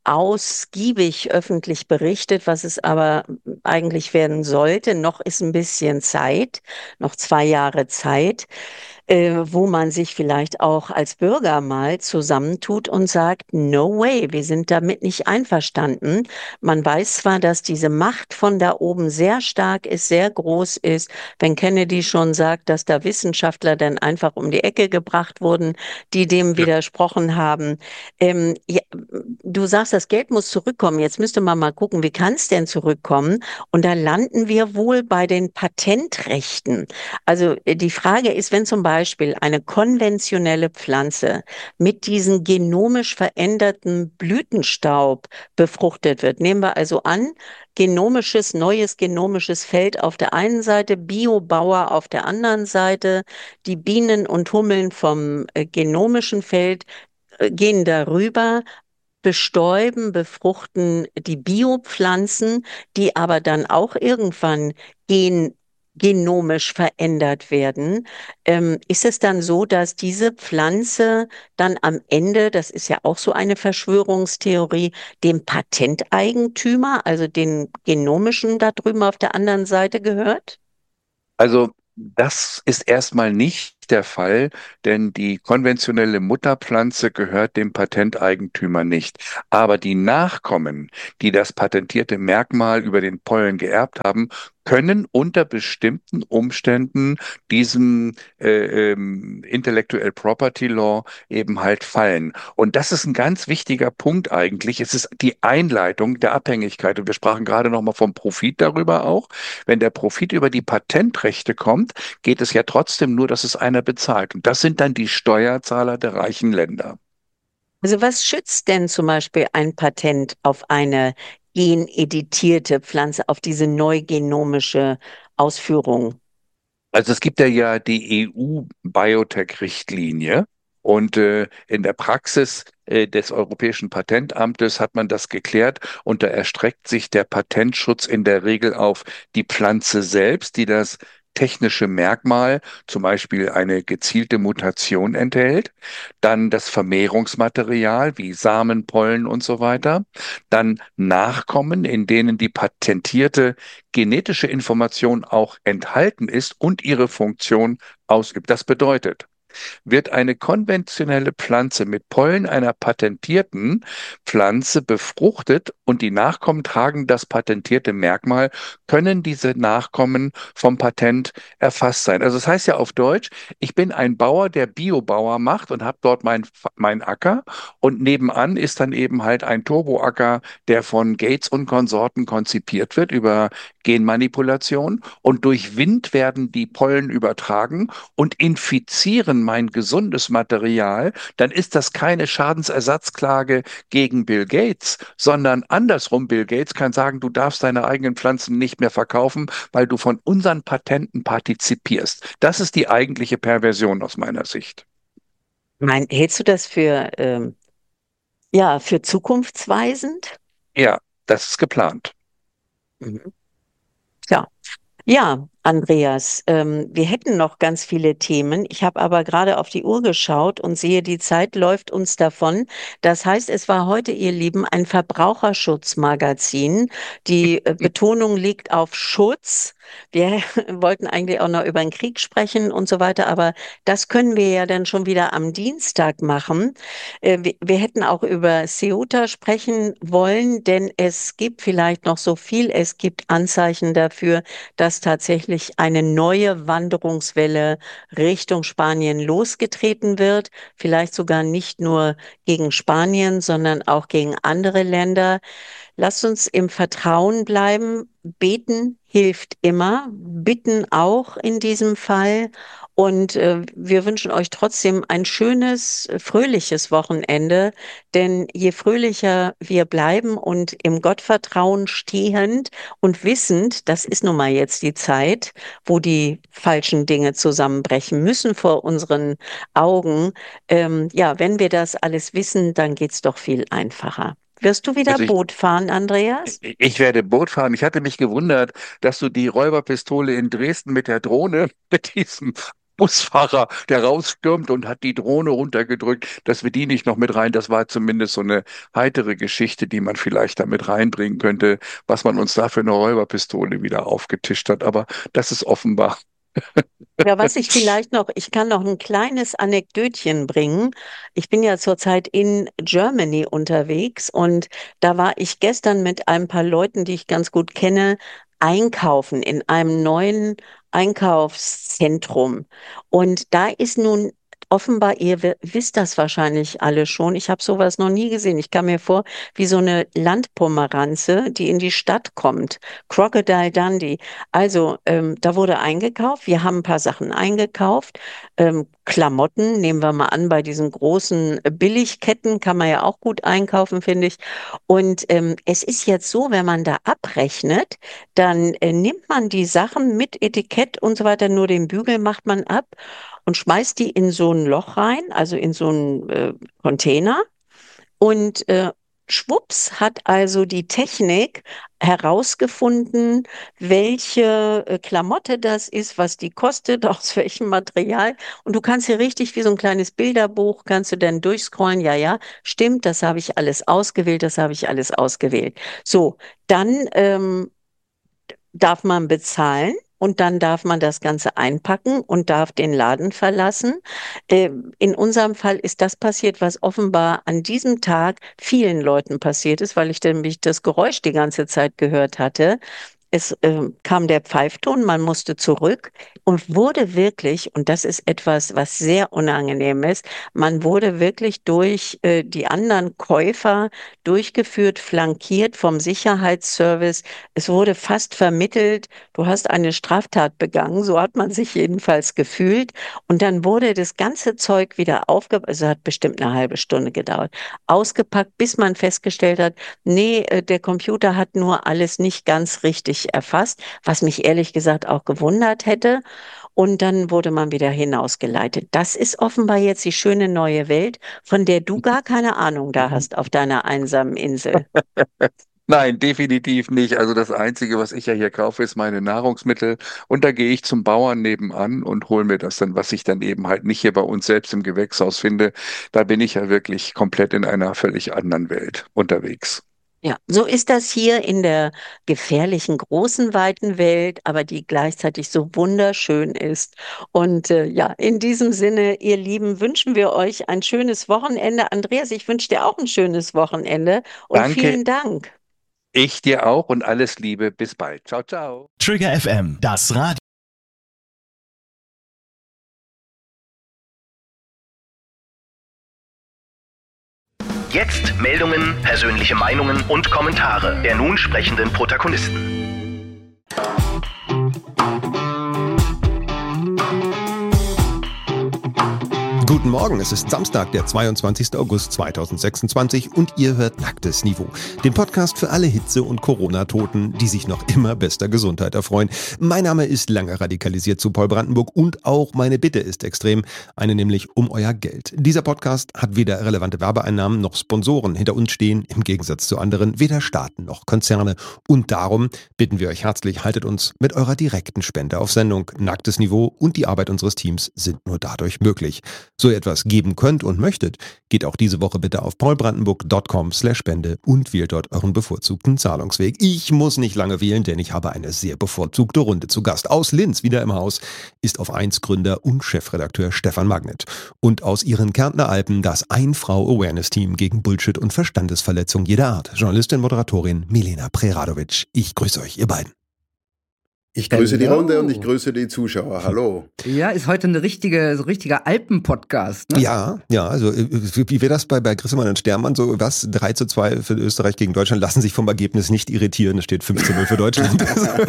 ausgiebig öffentlich berichtet, was es aber eigentlich werden sollte. Noch ist ein bisschen Zeit, noch zwei Jahre Zeit, äh, wo man sich vielleicht auch als Bürger mal zusammentut und sagt, no way, wir sind damit nicht einverstanden. Man weiß zwar, dass diese Macht von da oben sehr stark ist, sehr groß ist. Wenn Kennedy schon sagt, dass da Wissenschaftler dann einfach um die Ecke gebracht wurden, die dem ja, widersprochen haben. Ähm, ja, du sagst, das Geld muss zurückkommen. Jetzt müsste man mal gucken, wie kann es denn zurückkommen? Und da landen wir wohl bei den Patentrechten. Also äh, die Frage ist, wenn zum Beispiel eine konventionelle Pflanze mit diesem genomisch veränderten Blütenstaub befruchtet wird. Nehmen wir also an, genomisches, neues genomisches Feld auf der einen Seite, Biobauer auf der anderen Seite, die Bienen und Hummeln vom äh, genomischen Feld äh, gehen darüber, bestäuben, befruchten die Biopflanzen, die aber dann auch irgendwann genomisch verändert werden. Ähm, ist es dann so, dass diese Pflanze dann am Ende, das ist ja auch so eine Verschwörungstheorie, dem Patenteigentümer, also den genomischen da drüben auf der anderen Seite gehört? Also das ist erstmal nicht der Fall, denn die konventionelle Mutterpflanze gehört dem Patenteigentümer nicht. Aber die Nachkommen, die das patentierte Merkmal über den Pollen geerbt haben, können unter bestimmten Umständen diesem äh, ähm, Intellectual Property Law eben halt fallen. Und das ist ein ganz wichtiger Punkt eigentlich. Es ist die Einleitung der Abhängigkeit. Und wir sprachen gerade noch mal vom Profit darüber auch. Wenn der Profit über die Patentrechte kommt, geht es ja trotzdem nur, dass es einer bezahlt. Und das sind dann die Steuerzahler der reichen Länder. Also was schützt denn zum Beispiel ein Patent auf eine geneditierte Pflanze, auf diese neugenomische Ausführung? Also es gibt ja ja die E U-Biotech-Richtlinie und äh, in der Praxis äh, des Europäischen Patentamtes hat man das geklärt und da erstreckt sich der Patentschutz in der Regel auf die Pflanze selbst, die das technische Merkmal, zum Beispiel eine gezielte Mutation enthält, dann das Vermehrungsmaterial wie Samen, Pollen und so weiter, dann Nachkommen, in denen die patentierte genetische Information auch enthalten ist und ihre Funktion ausübt. Das bedeutet, wird eine konventionelle Pflanze mit Pollen einer patentierten Pflanze befruchtet und die Nachkommen tragen das patentierte Merkmal, können diese Nachkommen vom Patent erfasst sein. Also das heißt ja auf Deutsch, ich bin ein Bauer, der Biobauer macht und habe dort mein, mein Acker und nebenan ist dann eben halt ein Turboacker, der von Gates und Konsorten konzipiert wird über Genmanipulation und durch Wind werden die Pollen übertragen und infizieren mein gesundes Material, dann ist das keine Schadensersatzklage gegen Bill Gates, sondern andersrum, Bill Gates kann sagen, du darfst deine eigenen Pflanzen nicht mehr verkaufen, weil du von unseren Patenten partizipierst. Das ist die eigentliche Perversion aus meiner Sicht. Mein, hältst du das für, ähm, ja, für zukunftsweisend? Ja, das ist geplant. Mhm. Ja. Ja, Andreas, ähm, wir hätten noch ganz viele Themen. Ich habe aber gerade auf die Uhr geschaut und sehe, die Zeit läuft uns davon. Das heißt, es war heute, ihr Lieben, ein Verbraucherschutzmagazin. Die äh, Betonung liegt auf Schutz. Wir wollten eigentlich auch noch über den Krieg sprechen und so weiter, aber das können wir ja dann schon wieder am Dienstag machen. Äh, wir, wir hätten auch über Ceuta sprechen wollen, denn es gibt vielleicht noch so viel, es gibt Anzeichen dafür, dass tatsächlich eine neue Wanderungswelle Richtung Spanien losgetreten wird. Vielleicht sogar nicht nur gegen Spanien, sondern auch gegen andere Länder. Lasst uns im Vertrauen bleiben. Beten hilft immer, bitten auch in diesem Fall. Und äh, wir wünschen euch trotzdem ein schönes, äh, fröhliches Wochenende. Denn je fröhlicher wir bleiben und im Gottvertrauen stehend und wissend, das ist nun mal jetzt die Zeit, wo die falschen Dinge zusammenbrechen müssen vor unseren Augen. Ähm, ja, wenn wir das alles wissen, dann geht's doch viel einfacher. Wirst du wieder Also ich, Boot fahren, Andreas? ich werde Boot fahren. Ich hatte mich gewundert, dass du die Räuberpistole in Dresden mit der Drohne, mit diesem Busfahrer, der rausstürmt und hat die Drohne runtergedrückt, dass wir die nicht noch mit rein. Das war zumindest so eine heitere Geschichte, die man vielleicht da mit reinbringen könnte, was man uns da für eine Räuberpistole wieder aufgetischt hat. Aber das ist offenbar. Ja, was ich vielleicht noch, ich kann noch ein kleines Anekdötchen bringen. Ich bin ja zurzeit in Germany unterwegs und da war ich gestern mit ein paar Leuten, die ich ganz gut kenne, einkaufen in einem neuen Einkaufszentrum. Und da ist nun offenbar, ihr wi- wisst das wahrscheinlich alle schon, ich habe sowas noch nie gesehen. Ich kam mir vor wie so eine Landpomeranze, die in die Stadt kommt. Crocodile Dundee. Also, ähm, da wurde eingekauft. Wir haben ein paar Sachen eingekauft. Ähm, Klamotten, nehmen wir mal an, bei diesen großen äh, Billigketten kann man ja auch gut einkaufen, finde ich. Und ähm, es ist jetzt so, wenn man da abrechnet, dann äh, nimmt man die Sachen mit Etikett und so weiter, nur den Bügel macht man ab und schmeißt die in so ein Loch rein, also in so einen äh, Container und äh, schwupps hat also die Technik herausgefunden, welche äh, Klamotte das ist, was die kostet, aus welchem Material. Und du kannst hier richtig wie so ein kleines Bilderbuch, kannst du dann durchscrollen. Ja, ja, stimmt, das habe ich alles ausgewählt, das habe ich alles ausgewählt. So, dann ähm, darf man bezahlen. Und dann darf man das Ganze einpacken und darf den Laden verlassen. Äh, in unserem Fall ist das passiert, was offenbar an diesem Tag vielen Leuten passiert ist, weil ich nämlich das Geräusch die ganze Zeit gehört hatte. Es äh, kam der Pfeifton, man musste zurück und wurde wirklich, und das ist etwas, was sehr unangenehm ist, man wurde wirklich durch äh, die anderen Käufer durchgeführt, flankiert vom Sicherheitsservice. Es wurde fast vermittelt, du hast eine Straftat begangen, so hat man sich jedenfalls gefühlt. Und dann wurde das ganze Zeug wieder aufgepackt, also hat bestimmt eine halbe Stunde gedauert, ausgepackt, bis man festgestellt hat, nee, äh, der Computer hat nur alles nicht ganz richtig erfasst, was mich ehrlich gesagt auch gewundert hätte. Und dann wurde man wieder hinausgeleitet. Das ist offenbar jetzt die schöne neue Welt, von der du gar keine Ahnung da hast auf deiner einsamen Insel. Nein, definitiv nicht. Also das Einzige, was ich ja hier kaufe, ist meine Nahrungsmittel. Und da gehe ich zum Bauern nebenan und hole mir das dann, was ich dann eben halt nicht hier bei uns selbst im Gewächshaus finde. Da bin ich ja wirklich komplett in einer völlig anderen Welt unterwegs. Ja, so ist das hier in der gefährlichen, großen, weiten Welt, aber die gleichzeitig so wunderschön ist. Und äh, ja, in diesem Sinne, ihr Lieben, wünschen wir euch ein schönes Wochenende. Andreas, ich wünsche dir auch ein schönes Wochenende und Danke. vielen Dank. Ich dir auch und alles Liebe. Bis bald. Ciao, ciao. Trigger F M, das Radio. Jetzt Meldungen, persönliche Meinungen und Kommentare der nun sprechenden Protagonisten. Guten Morgen, es ist Samstag, der zweiundzwanzigster August zweitausendsechsundzwanzig und ihr hört Nacktes Niveau, den Podcast für alle Hitze- und Corona-Toten, die sich noch immer bester Gesundheit erfreuen. Mein Name ist lange radikalisiert zu Paul Brandenburg und auch meine Bitte ist extrem, eine nämlich um euer Geld. Dieser Podcast hat weder relevante Werbeeinnahmen noch Sponsoren. Hinter uns stehen, im Gegensatz zu anderen, weder Staaten noch Konzerne. Und darum bitten wir euch herzlich, haltet uns mit eurer direkten Spende auf Sendung. Nacktes Niveau und die Arbeit unseres Teams sind nur dadurch möglich. So ihr etwas geben könnt und möchtet, geht auch diese Woche bitte auf paulbrandenburg punkt com slash spende und wählt dort euren bevorzugten Zahlungsweg. Ich muss nicht lange wählen, denn ich habe eine sehr bevorzugte Runde zu Gast. Aus Linz, wieder im Haus, ist auf eins Gründer und Chefredakteur Stefan Magnet. Und aus ihren Kärntner Alpen das Ein-Frau-Awareness-Team gegen Bullshit und Verstandesverletzung jeder Art. Journalistin, Moderatorin Milena Preradovic. Ich grüße euch, ihr beiden. Ich grüße Hello. Die Runde und ich grüße die Zuschauer. Hallo. Ja, ist heute eine richtige, so richtiger Alpen-Podcast, ne? Ja, ja, also wie wir das bei, bei Grissemann und Stermann, so was, drei zu zwei für Österreich gegen Deutschland, lassen sich vom Ergebnis nicht irritieren, es steht fünf zu null für Deutschland.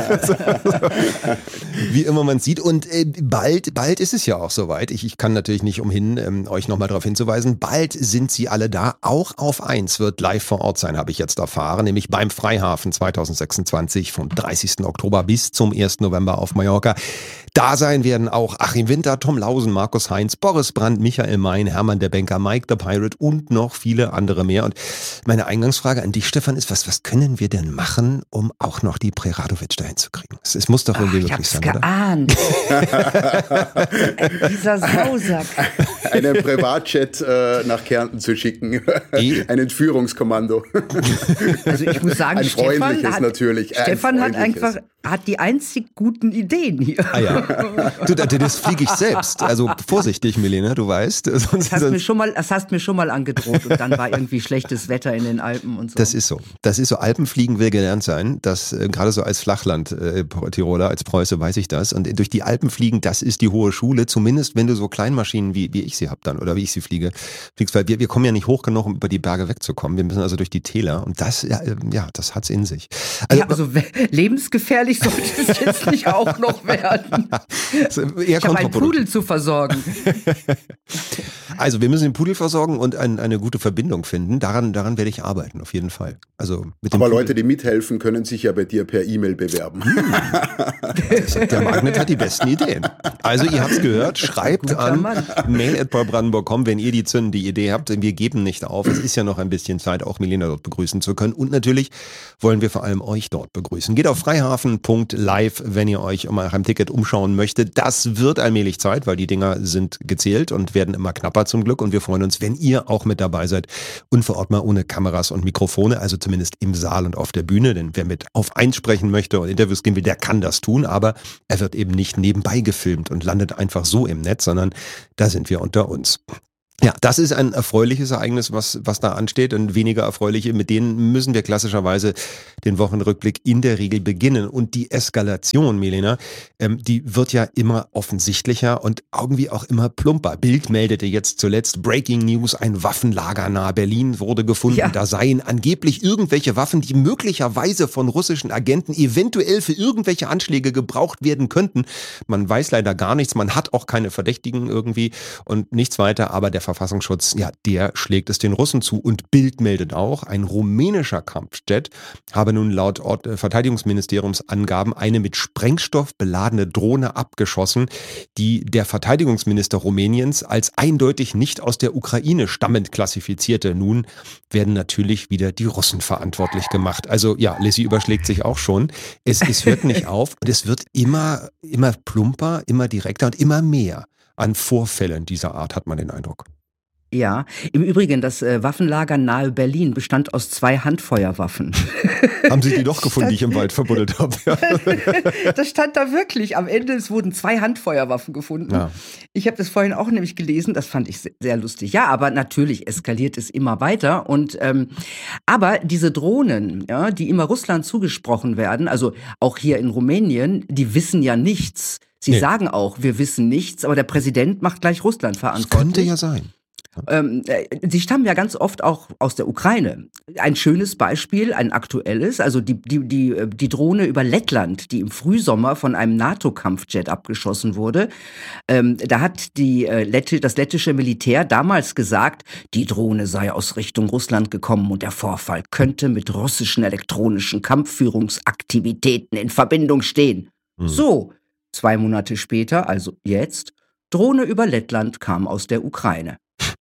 Wie immer man sieht und äh, bald, bald ist es ja auch soweit, ich, ich kann natürlich nicht umhin, ähm, euch nochmal darauf hinzuweisen, bald sind sie alle da, auch auf eins wird live vor Ort sein, habe ich jetzt erfahren, nämlich beim Freihafen zweitausendsechsundzwanzig vom dreißigsten Oktober bis zum ersten November auf Mallorca. Da sein werden auch Achim Winter, Tom Lausen, Markus Heinz, Boris Brandt, Michael Mein, Hermann der Banker, Mike the Pirate und noch viele andere mehr. Und meine Eingangsfrage an dich, Stefan, ist, was, was können wir denn machen, um auch noch die Preradovic dahin zu kriegen? Es, es muss doch irgendwie Ach, möglich sein, geahnt. oder? Dieser Sausack. Einen Privatjet äh, nach Kärnten zu schicken. Ein Entführungskommando. Also ich muss sagen, ein Stefan freundliches hat, natürlich. Ein Stefan hat freundliches. einfach hat die einzig guten Ideen hier. Ah ja. Du, das fliege ich selbst. Also vorsichtig, Milena, du weißt. Sonst, das, hast mir schon mal, das hast mir schon mal angedroht und dann war irgendwie schlechtes Wetter in den Alpen und so. Das ist so. Das ist so. Alpenfliegen will gelernt sein. Das äh, gerade so als Flachland-Tiroler, äh, als Preuße weiß ich das. Und durch die Alpen fliegen, das ist die hohe Schule. Zumindest wenn du so Kleinmaschinen wie, wie ich sie habe dann oder wie ich sie fliege, fliegst. Weil wir, wir kommen ja nicht hoch genug, um über die Berge wegzukommen. Wir müssen also durch die Täler. Und das, ja, ja das hat's in sich. Also, ja, also lebensgefährlich sollte es jetzt nicht auch noch werden. Eher ich habe einen Pudel zu versorgen. Also wir müssen den Pudel versorgen und ein, eine gute Verbindung finden. Daran, daran werde ich arbeiten, auf jeden Fall. Also mit dem Aber Pudel. Leute, die mithelfen, können sich ja bei dir per E-Mail bewerben. Hm. Der Magnet hat die besten Ideen. Also ihr habt es gehört, schreibt an mail at paulbrandenburg punkt com, wenn ihr die zündende Idee habt. Wir geben nicht auf. Es ist ja noch ein bisschen Zeit, auch Milena dort begrüßen zu können. Und natürlich wollen wir vor allem euch dort begrüßen. Geht auf freihafen punkt live, wenn ihr euch um nach einem Ticket umschauen möchtet. Das wird allmählich Zeit, weil die Dinger sind gezählt und werden immer knapper zum Glück. Und wir freuen uns, wenn ihr auch mit dabei seid und vor Ort mal ohne Kameras und Mikrofone, also zumindest im Saal und auf der Bühne. Denn wer mit auf eins sprechen möchte und Interviews geben will, der kann das tun. Aber er wird eben nicht nebenbei gefilmt und landet einfach so im Netz, sondern da sind wir unter uns. Ja, das ist ein erfreuliches Ereignis, was, was da ansteht, und weniger erfreuliche, mit denen müssen wir klassischerweise den Wochenrückblick in der Regel beginnen. Und die Eskalation, Milena, ähm, die wird ja immer offensichtlicher und irgendwie auch immer plumper. Bild meldete jetzt zuletzt Breaking News, ein Waffenlager nahe Berlin wurde gefunden. Ja. Da seien angeblich irgendwelche Waffen, die möglicherweise von russischen Agenten eventuell für irgendwelche Anschläge gebraucht werden könnten. Man weiß leider gar nichts, man hat auch keine Verdächtigen irgendwie und nichts weiter, aber der Verfassungsschutz, ja, der schlägt es den Russen zu. Und Bild meldet auch, ein rumänischer Kampfjet habe nun laut Ort, äh, Verteidigungsministeriumsangaben eine mit Sprengstoff beladene Drohne abgeschossen, die der Verteidigungsminister Rumäniens als eindeutig nicht aus der Ukraine stammend klassifizierte. Nun werden natürlich wieder die Russen verantwortlich gemacht. Also ja, Lissy überschlägt sich auch schon. Es, es hört nicht auf und es wird immer, immer plumper, immer direkter und immer mehr an Vorfällen dieser Art, hat man den Eindruck. Ja, im Übrigen, das äh, Waffenlager nahe Berlin bestand aus zwei Handfeuerwaffen. Haben Sie die doch gefunden, die ich im Wald verbuddelt habe? Ja. Das stand da wirklich. Am Ende, es wurden zwei Handfeuerwaffen gefunden. Ja. Ich habe das vorhin auch nämlich gelesen, das fand ich sehr lustig. Ja, aber natürlich eskaliert es immer weiter. Und ähm, aber diese Drohnen, ja, die immer Russland zugesprochen werden, also auch hier in Rumänien, die wissen ja nichts. Sie nee. sagen auch, wir wissen nichts, aber der Präsident macht gleich Russland verantwortlich. Das könnte ja sein. Ähm, sie stammen ja ganz oft auch aus der Ukraine. Ein schönes Beispiel, ein aktuelles, also die, die, die, die Drohne über Lettland, die im Frühsommer von einem NATO-Kampfjet abgeschossen wurde. Ähm, da hat die, äh, Lette, das lettische Militär damals gesagt, die Drohne sei aus Richtung Russland gekommen und der Vorfall könnte mit russischen elektronischen Kampfführungsaktivitäten in Verbindung stehen. Hm. So, zwei Monate später, also jetzt, Drohne über Lettland kam aus der Ukraine.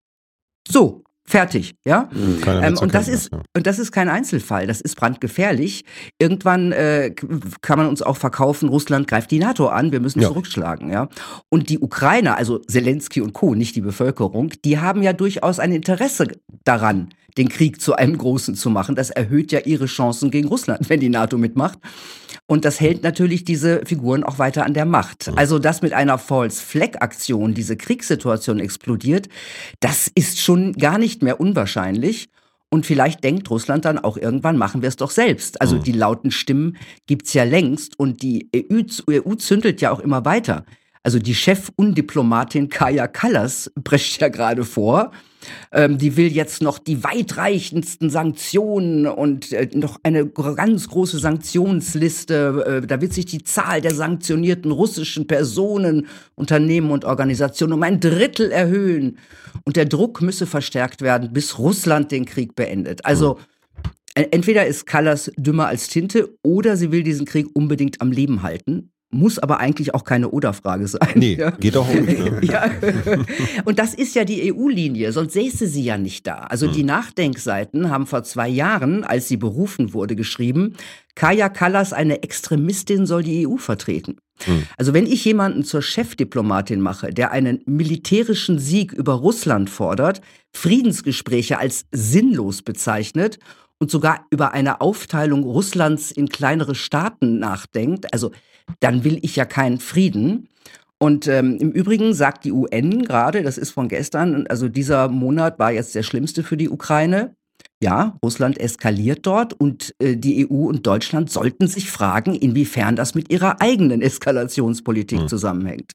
So, fertig, ja. Ähm, und das ist und das ist kein Einzelfall. Das ist brandgefährlich. Irgendwann äh, kann man uns auch verkaufen: Russland greift die NATO an, wir müssen ja. zurückschlagen, ja. Und die Ukrainer, also Zelensky und Co., nicht die Bevölkerung, die haben ja durchaus ein Interesse daran, den Krieg zu einem großen zu machen. Das erhöht ja ihre Chancen gegen Russland, wenn die NATO mitmacht. Und das hält natürlich diese Figuren auch weiter an der Macht. Also, dass mit einer False-Flag-Aktion diese Kriegssituation explodiert, das ist schon gar nicht mehr unwahrscheinlich. Und vielleicht denkt Russland dann auch irgendwann, machen wir es doch selbst. Also die lauten Stimmen gibt's ja längst und die E U zündelt ja auch immer weiter. Also die Chefundiplomatin Kaja Kallas prescht ja gerade vor. Ähm, die will jetzt noch die weitreichendsten Sanktionen und äh, noch eine ganz große Sanktionsliste. Äh, da wird sich die Zahl der sanktionierten russischen Personen, Unternehmen und Organisationen um ein Drittel erhöhen. Und der Druck müsse verstärkt werden, bis Russland den Krieg beendet. Also äh, entweder ist Kallas dümmer als Tinte oder sie will diesen Krieg unbedingt am Leben halten. Muss aber eigentlich auch keine Oder-Frage sein. Nee, ja. Geht auch um. Ne? Ja. Und das ist ja die E U-Linie, sonst säße sie ja nicht da. Also hm. die Nachdenkseiten haben vor zwei Jahren, als sie berufen wurde, geschrieben, Kaja Kallas, eine Extremistin, soll die E U vertreten. Hm. Also wenn ich jemanden zur Chefdiplomatin mache, der einen militärischen Sieg über Russland fordert, Friedensgespräche als sinnlos bezeichnet und sogar über eine Aufteilung Russlands in kleinere Staaten nachdenkt, also dann will ich ja keinen Frieden. Und ähm, im Übrigen sagt die U N gerade, das ist von gestern, also dieser Monat war jetzt der schlimmste für die Ukraine. Ja, Russland eskaliert dort und äh, die E U und Deutschland sollten sich fragen, inwiefern das mit ihrer eigenen Eskalationspolitik hm. zusammenhängt.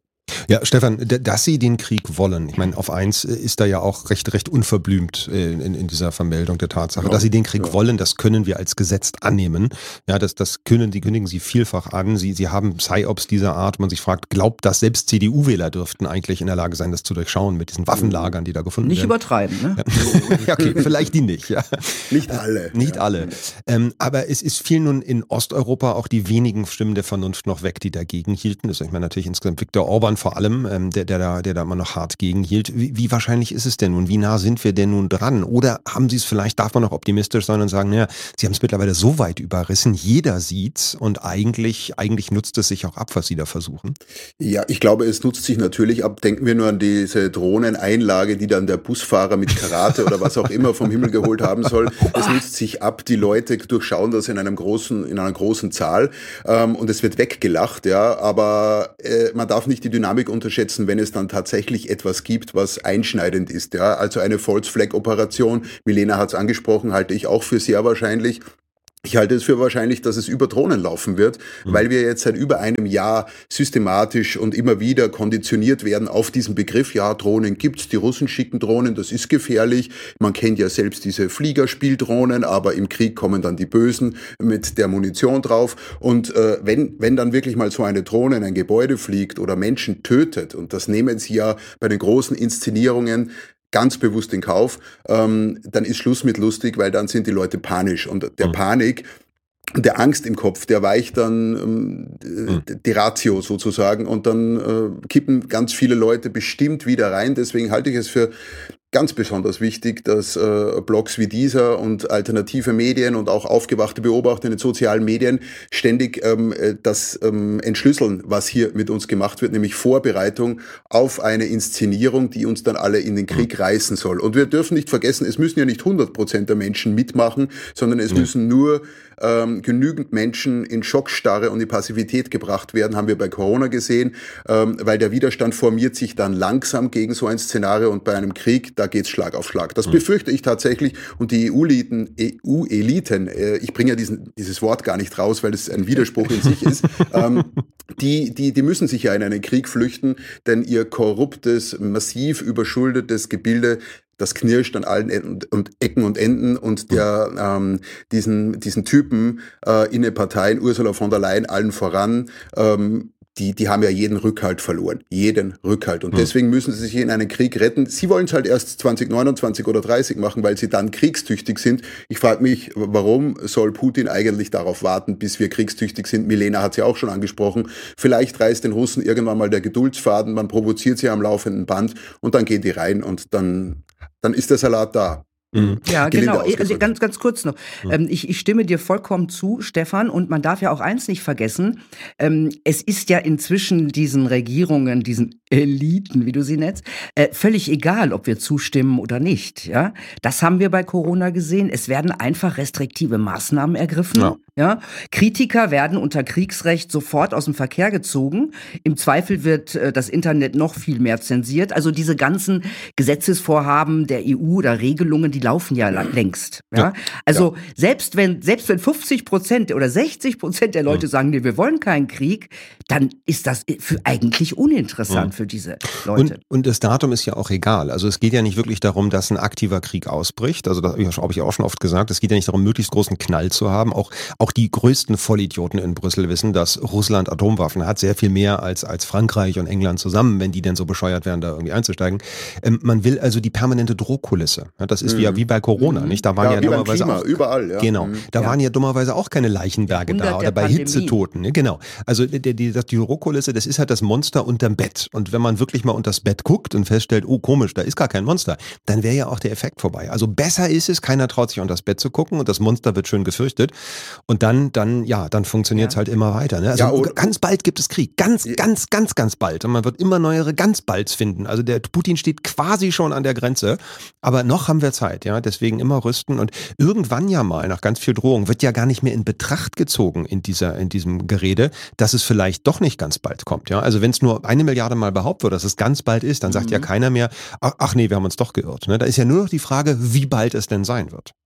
Ja, Stefan, dass Sie den Krieg wollen, ich meine, auf eins ist da ja auch recht, recht unverblümt in, in dieser Vermeldung der Tatsache, ja, dass Sie den Krieg ja. wollen, das können wir als Gesetz annehmen. Ja, das, das können, die kündigen Sie vielfach an. Sie, Sie haben Psyops dieser Art, man sich fragt, glaubt, dass selbst C D U-Wähler dürften eigentlich in der Lage sein, das zu durchschauen mit diesen Waffenlagern, die da gefunden nicht werden. Nicht übertreiben, ne? Ja, okay, vielleicht die nicht, ja. Nicht alle. Nicht ja. alle. Ähm, aber es, es fielen nun in Osteuropa auch die wenigen Stimmen der Vernunft noch weg, die dagegen hielten. Das ist, ich meine, natürlich insgesamt Viktor Orban vor allem, ähm, der, der, da, der da immer noch hart gegenhielt. Wie, wie wahrscheinlich ist es denn nun? Wie nah sind wir denn nun dran? Oder haben Sie es vielleicht, darf man noch optimistisch sein und sagen, naja, Sie haben es mittlerweile so weit überrissen, jeder sieht's und eigentlich, eigentlich nutzt es sich auch ab, was Sie da versuchen? Ja, ich glaube, es nutzt sich natürlich ab. Denken wir nur an diese Drohneneinlage, die dann der Busfahrer mit Karate oder was auch immer vom Himmel geholt haben soll. Es nutzt sich ab. Die Leute durchschauen das in einem großen, in einer großen Zahl, ähm, und es wird weggelacht, ja. Aber äh, man darf nicht die Dynamik unterschätzen, wenn es dann tatsächlich etwas gibt, was einschneidend ist, ja. Also eine False Flag Operation, Milena hat es angesprochen, halte ich auch für sehr wahrscheinlich. Ich halte es für wahrscheinlich, dass es über Drohnen laufen wird, mhm. weil wir jetzt seit über einem Jahr systematisch und immer wieder konditioniert werden auf diesen Begriff. Ja, Drohnen gibt's, die Russen schicken Drohnen, das ist gefährlich. Man kennt ja selbst diese Fliegerspieldrohnen, aber im Krieg kommen dann die Bösen mit der Munition drauf. Und äh, wenn wenn dann wirklich mal so eine Drohne in ein Gebäude fliegt oder Menschen tötet, und das nehmen sie ja bei den großen Inszenierungen ganz bewusst in Kauf, ähm, dann ist Schluss mit lustig, weil dann sind die Leute panisch. Und der mhm. Panik und der Angst im Kopf, der weicht dann ähm, mhm. die Ratio sozusagen, und dann äh, kippen ganz viele Leute bestimmt wieder rein. Deswegen halte ich es für ganz besonders wichtig, dass äh, Blogs wie dieser und alternative Medien und auch aufgewachte Beobachter in den sozialen Medien ständig ähm, das ähm, entschlüsseln, was hier mit uns gemacht wird, nämlich Vorbereitung auf eine Inszenierung, die uns dann alle in den Krieg reißen soll. Und wir dürfen nicht vergessen, es müssen ja nicht hundert Prozent der Menschen mitmachen, sondern es ja. müssen nur ähm, genügend Menschen in Schockstarre und in Passivität gebracht werden, haben wir bei Corona gesehen, ähm, weil der Widerstand formiert sich dann langsam gegen so ein Szenario, und bei einem Krieg, da geht's Schlag auf Schlag. Das befürchte ich tatsächlich. Und die E U-Eliten, E U-Eliten, äh, ich bringe ja diesen, dieses Wort gar nicht raus, weil es ein Widerspruch in sich ist, ähm, die, die, die müssen sich ja in einen Krieg flüchten, denn ihr korruptes, massiv überschuldetes Gebilde, das knirscht an allen Enden und Ecken und Enden, und der ähm, diesen diesen Typen äh, in den Parteien, Ursula von der Leyen allen voran, ähm, die die haben ja jeden Rückhalt verloren, jeden Rückhalt, und deswegen müssen sie sich in einen Krieg retten. Sie wollen es halt erst zwanzig neunundzwanzig oder dreißig machen, weil sie dann kriegstüchtig sind. Ich frage mich, warum soll Putin eigentlich darauf warten, bis wir kriegstüchtig sind? Milena hat es ja auch schon angesprochen. Vielleicht reißt den Russen irgendwann mal der Geduldsfaden, man provoziert sie am laufenden Band, und dann gehen die rein, und dann dann ist der Salat da. Mhm. Ja, genau. Also ganz, ganz kurz noch. Mhm. Ähm, ich, ich stimme dir vollkommen zu, Stefan. Und man darf ja auch eins nicht vergessen. Ähm, es ist ja inzwischen diesen Regierungen, diesen Eliten, wie du sie nennst, äh, völlig egal, ob wir zustimmen oder nicht. Ja, das haben wir bei Corona gesehen. Es werden einfach restriktive Maßnahmen ergriffen. Ja. Ja? Kritiker werden unter Kriegsrecht sofort aus dem Verkehr gezogen. Im Zweifel wird äh, das Internet noch viel mehr zensiert. Also diese ganzen Gesetzesvorhaben der E U oder Regelungen, die laufen ja längst. Ja? Ja. Also ja. selbst wenn selbst wenn fünfzig Prozent oder sechzig Prozent der Leute mhm. sagen, nee, wir wollen keinen Krieg, dann ist das für eigentlich uninteressant mhm. für diese Leute. Und, und das Datum ist ja auch egal. Also es geht ja nicht wirklich darum, dass ein aktiver Krieg ausbricht. Also das habe ich auch schon oft gesagt. Es geht ja nicht darum, möglichst großen Knall zu haben. Auch, auch die größten Vollidioten in Brüssel wissen, dass Russland Atomwaffen hat, sehr viel mehr als, als Frankreich und England zusammen, wenn die denn so bescheuert wären, da irgendwie einzusteigen. Ähm, man will also die permanente Drohkulisse. Ja, das ist mhm. wie, wie bei Corona, nicht? Da waren ja, ja dummerweise Klima, auch überall, ja. Genau, da ja. waren ja dummerweise auch keine Leichenberge da oder bei Pandemie. Hitzetoten. Ne? Genau. Also die, die, die Drohkulisse, das ist halt das Monster unterm Bett. Und wenn man wirklich mal unter das Bett guckt und feststellt, oh komisch, da ist gar kein Monster, dann wäre ja auch der Effekt vorbei. Also besser ist es, keiner traut sich unter das Bett zu gucken und das Monster wird schön gefürchtet. Und dann, dann, ja, dann funktioniert es ja. halt immer weiter. Ne? Also ja, und, ganz bald gibt es Krieg. Ganz, ja. ganz, ganz, ganz bald. Und man wird immer neuere ganz balds finden. Also der Putin steht quasi schon an der Grenze. Aber noch haben wir Zeit, ja. Deswegen immer rüsten. Und irgendwann ja mal, nach ganz viel Drohung, wird ja gar nicht mehr in Betracht gezogen in dieser, in diesem Gerede, dass es vielleicht doch nicht ganz bald kommt, ja. Also wenn es nur eine Milliarde Mal behauptet wird, dass es ganz bald ist, dann sagt mhm. ja keiner mehr, ach, ach nee, wir haben uns doch geirrt. Ne? Da ist ja nur noch die Frage, wie bald es denn sein wird.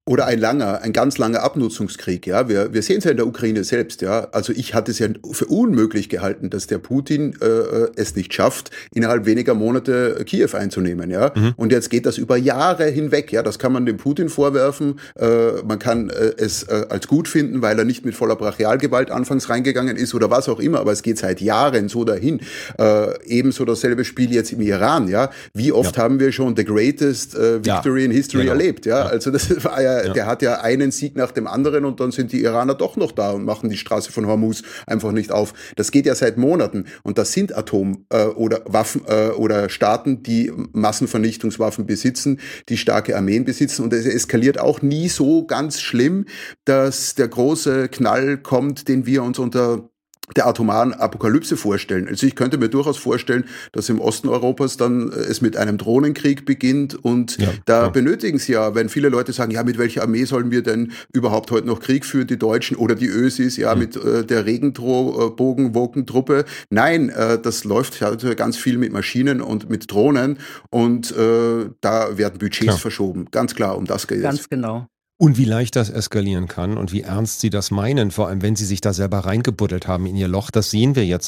Oder ein langer, ein ganz langer Abnutzungskrieg, ja. Wir, wir sehen es ja in der Ukraine selbst, ja. Also ich hatte es ja für unmöglich gehalten, dass der Putin äh, es nicht schafft, innerhalb weniger Monate Kiew einzunehmen, ja. Mhm. Und jetzt geht das über Jahre hinweg, ja. Das kann man dem Putin vorwerfen. Äh, man kann äh, es äh, als gut finden, weil er nicht mit voller Brachialgewalt anfangs reingegangen ist oder was auch immer. Aber es geht seit Jahren so dahin. Äh, ebenso dasselbe Spiel jetzt im Iran, ja. Wie oft ja. haben wir schon the greatest äh, victory ja. in history genau. erlebt, ja. ja. Also das war ja Ja. Der hat ja einen Sieg nach dem anderen und dann sind die Iraner doch noch da und machen die Straße von Hormuz einfach nicht auf. Das geht ja seit Monaten und das sind Atom- äh, oder Waffen äh, oder Staaten, die Massenvernichtungswaffen besitzen, die starke Armeen besitzen und es eskaliert auch nie so ganz schlimm, dass der große Knall kommt, den wir uns unter der atomaren Apokalypse vorstellen. Also ich könnte mir durchaus vorstellen, dass im Osten Europas dann es mit einem Drohnenkrieg beginnt und ja, da ja. benötigen sie ja, wenn viele Leute sagen, ja, mit welcher Armee sollen wir denn überhaupt heute noch Krieg führen, die Deutschen oder die Ösis, ja, mhm. mit äh, der Regenbogenwokentruppe. Nein, äh, das läuft halt ganz viel mit Maschinen und mit Drohnen und äh, da werden Budgets klar. verschoben. Ganz klar, um das geht es. Ganz genau. Und wie leicht das eskalieren kann und wie ernst sie das meinen, vor allem wenn sie sich da selber reingebuddelt haben in ihr Loch, das sehen wir jetzt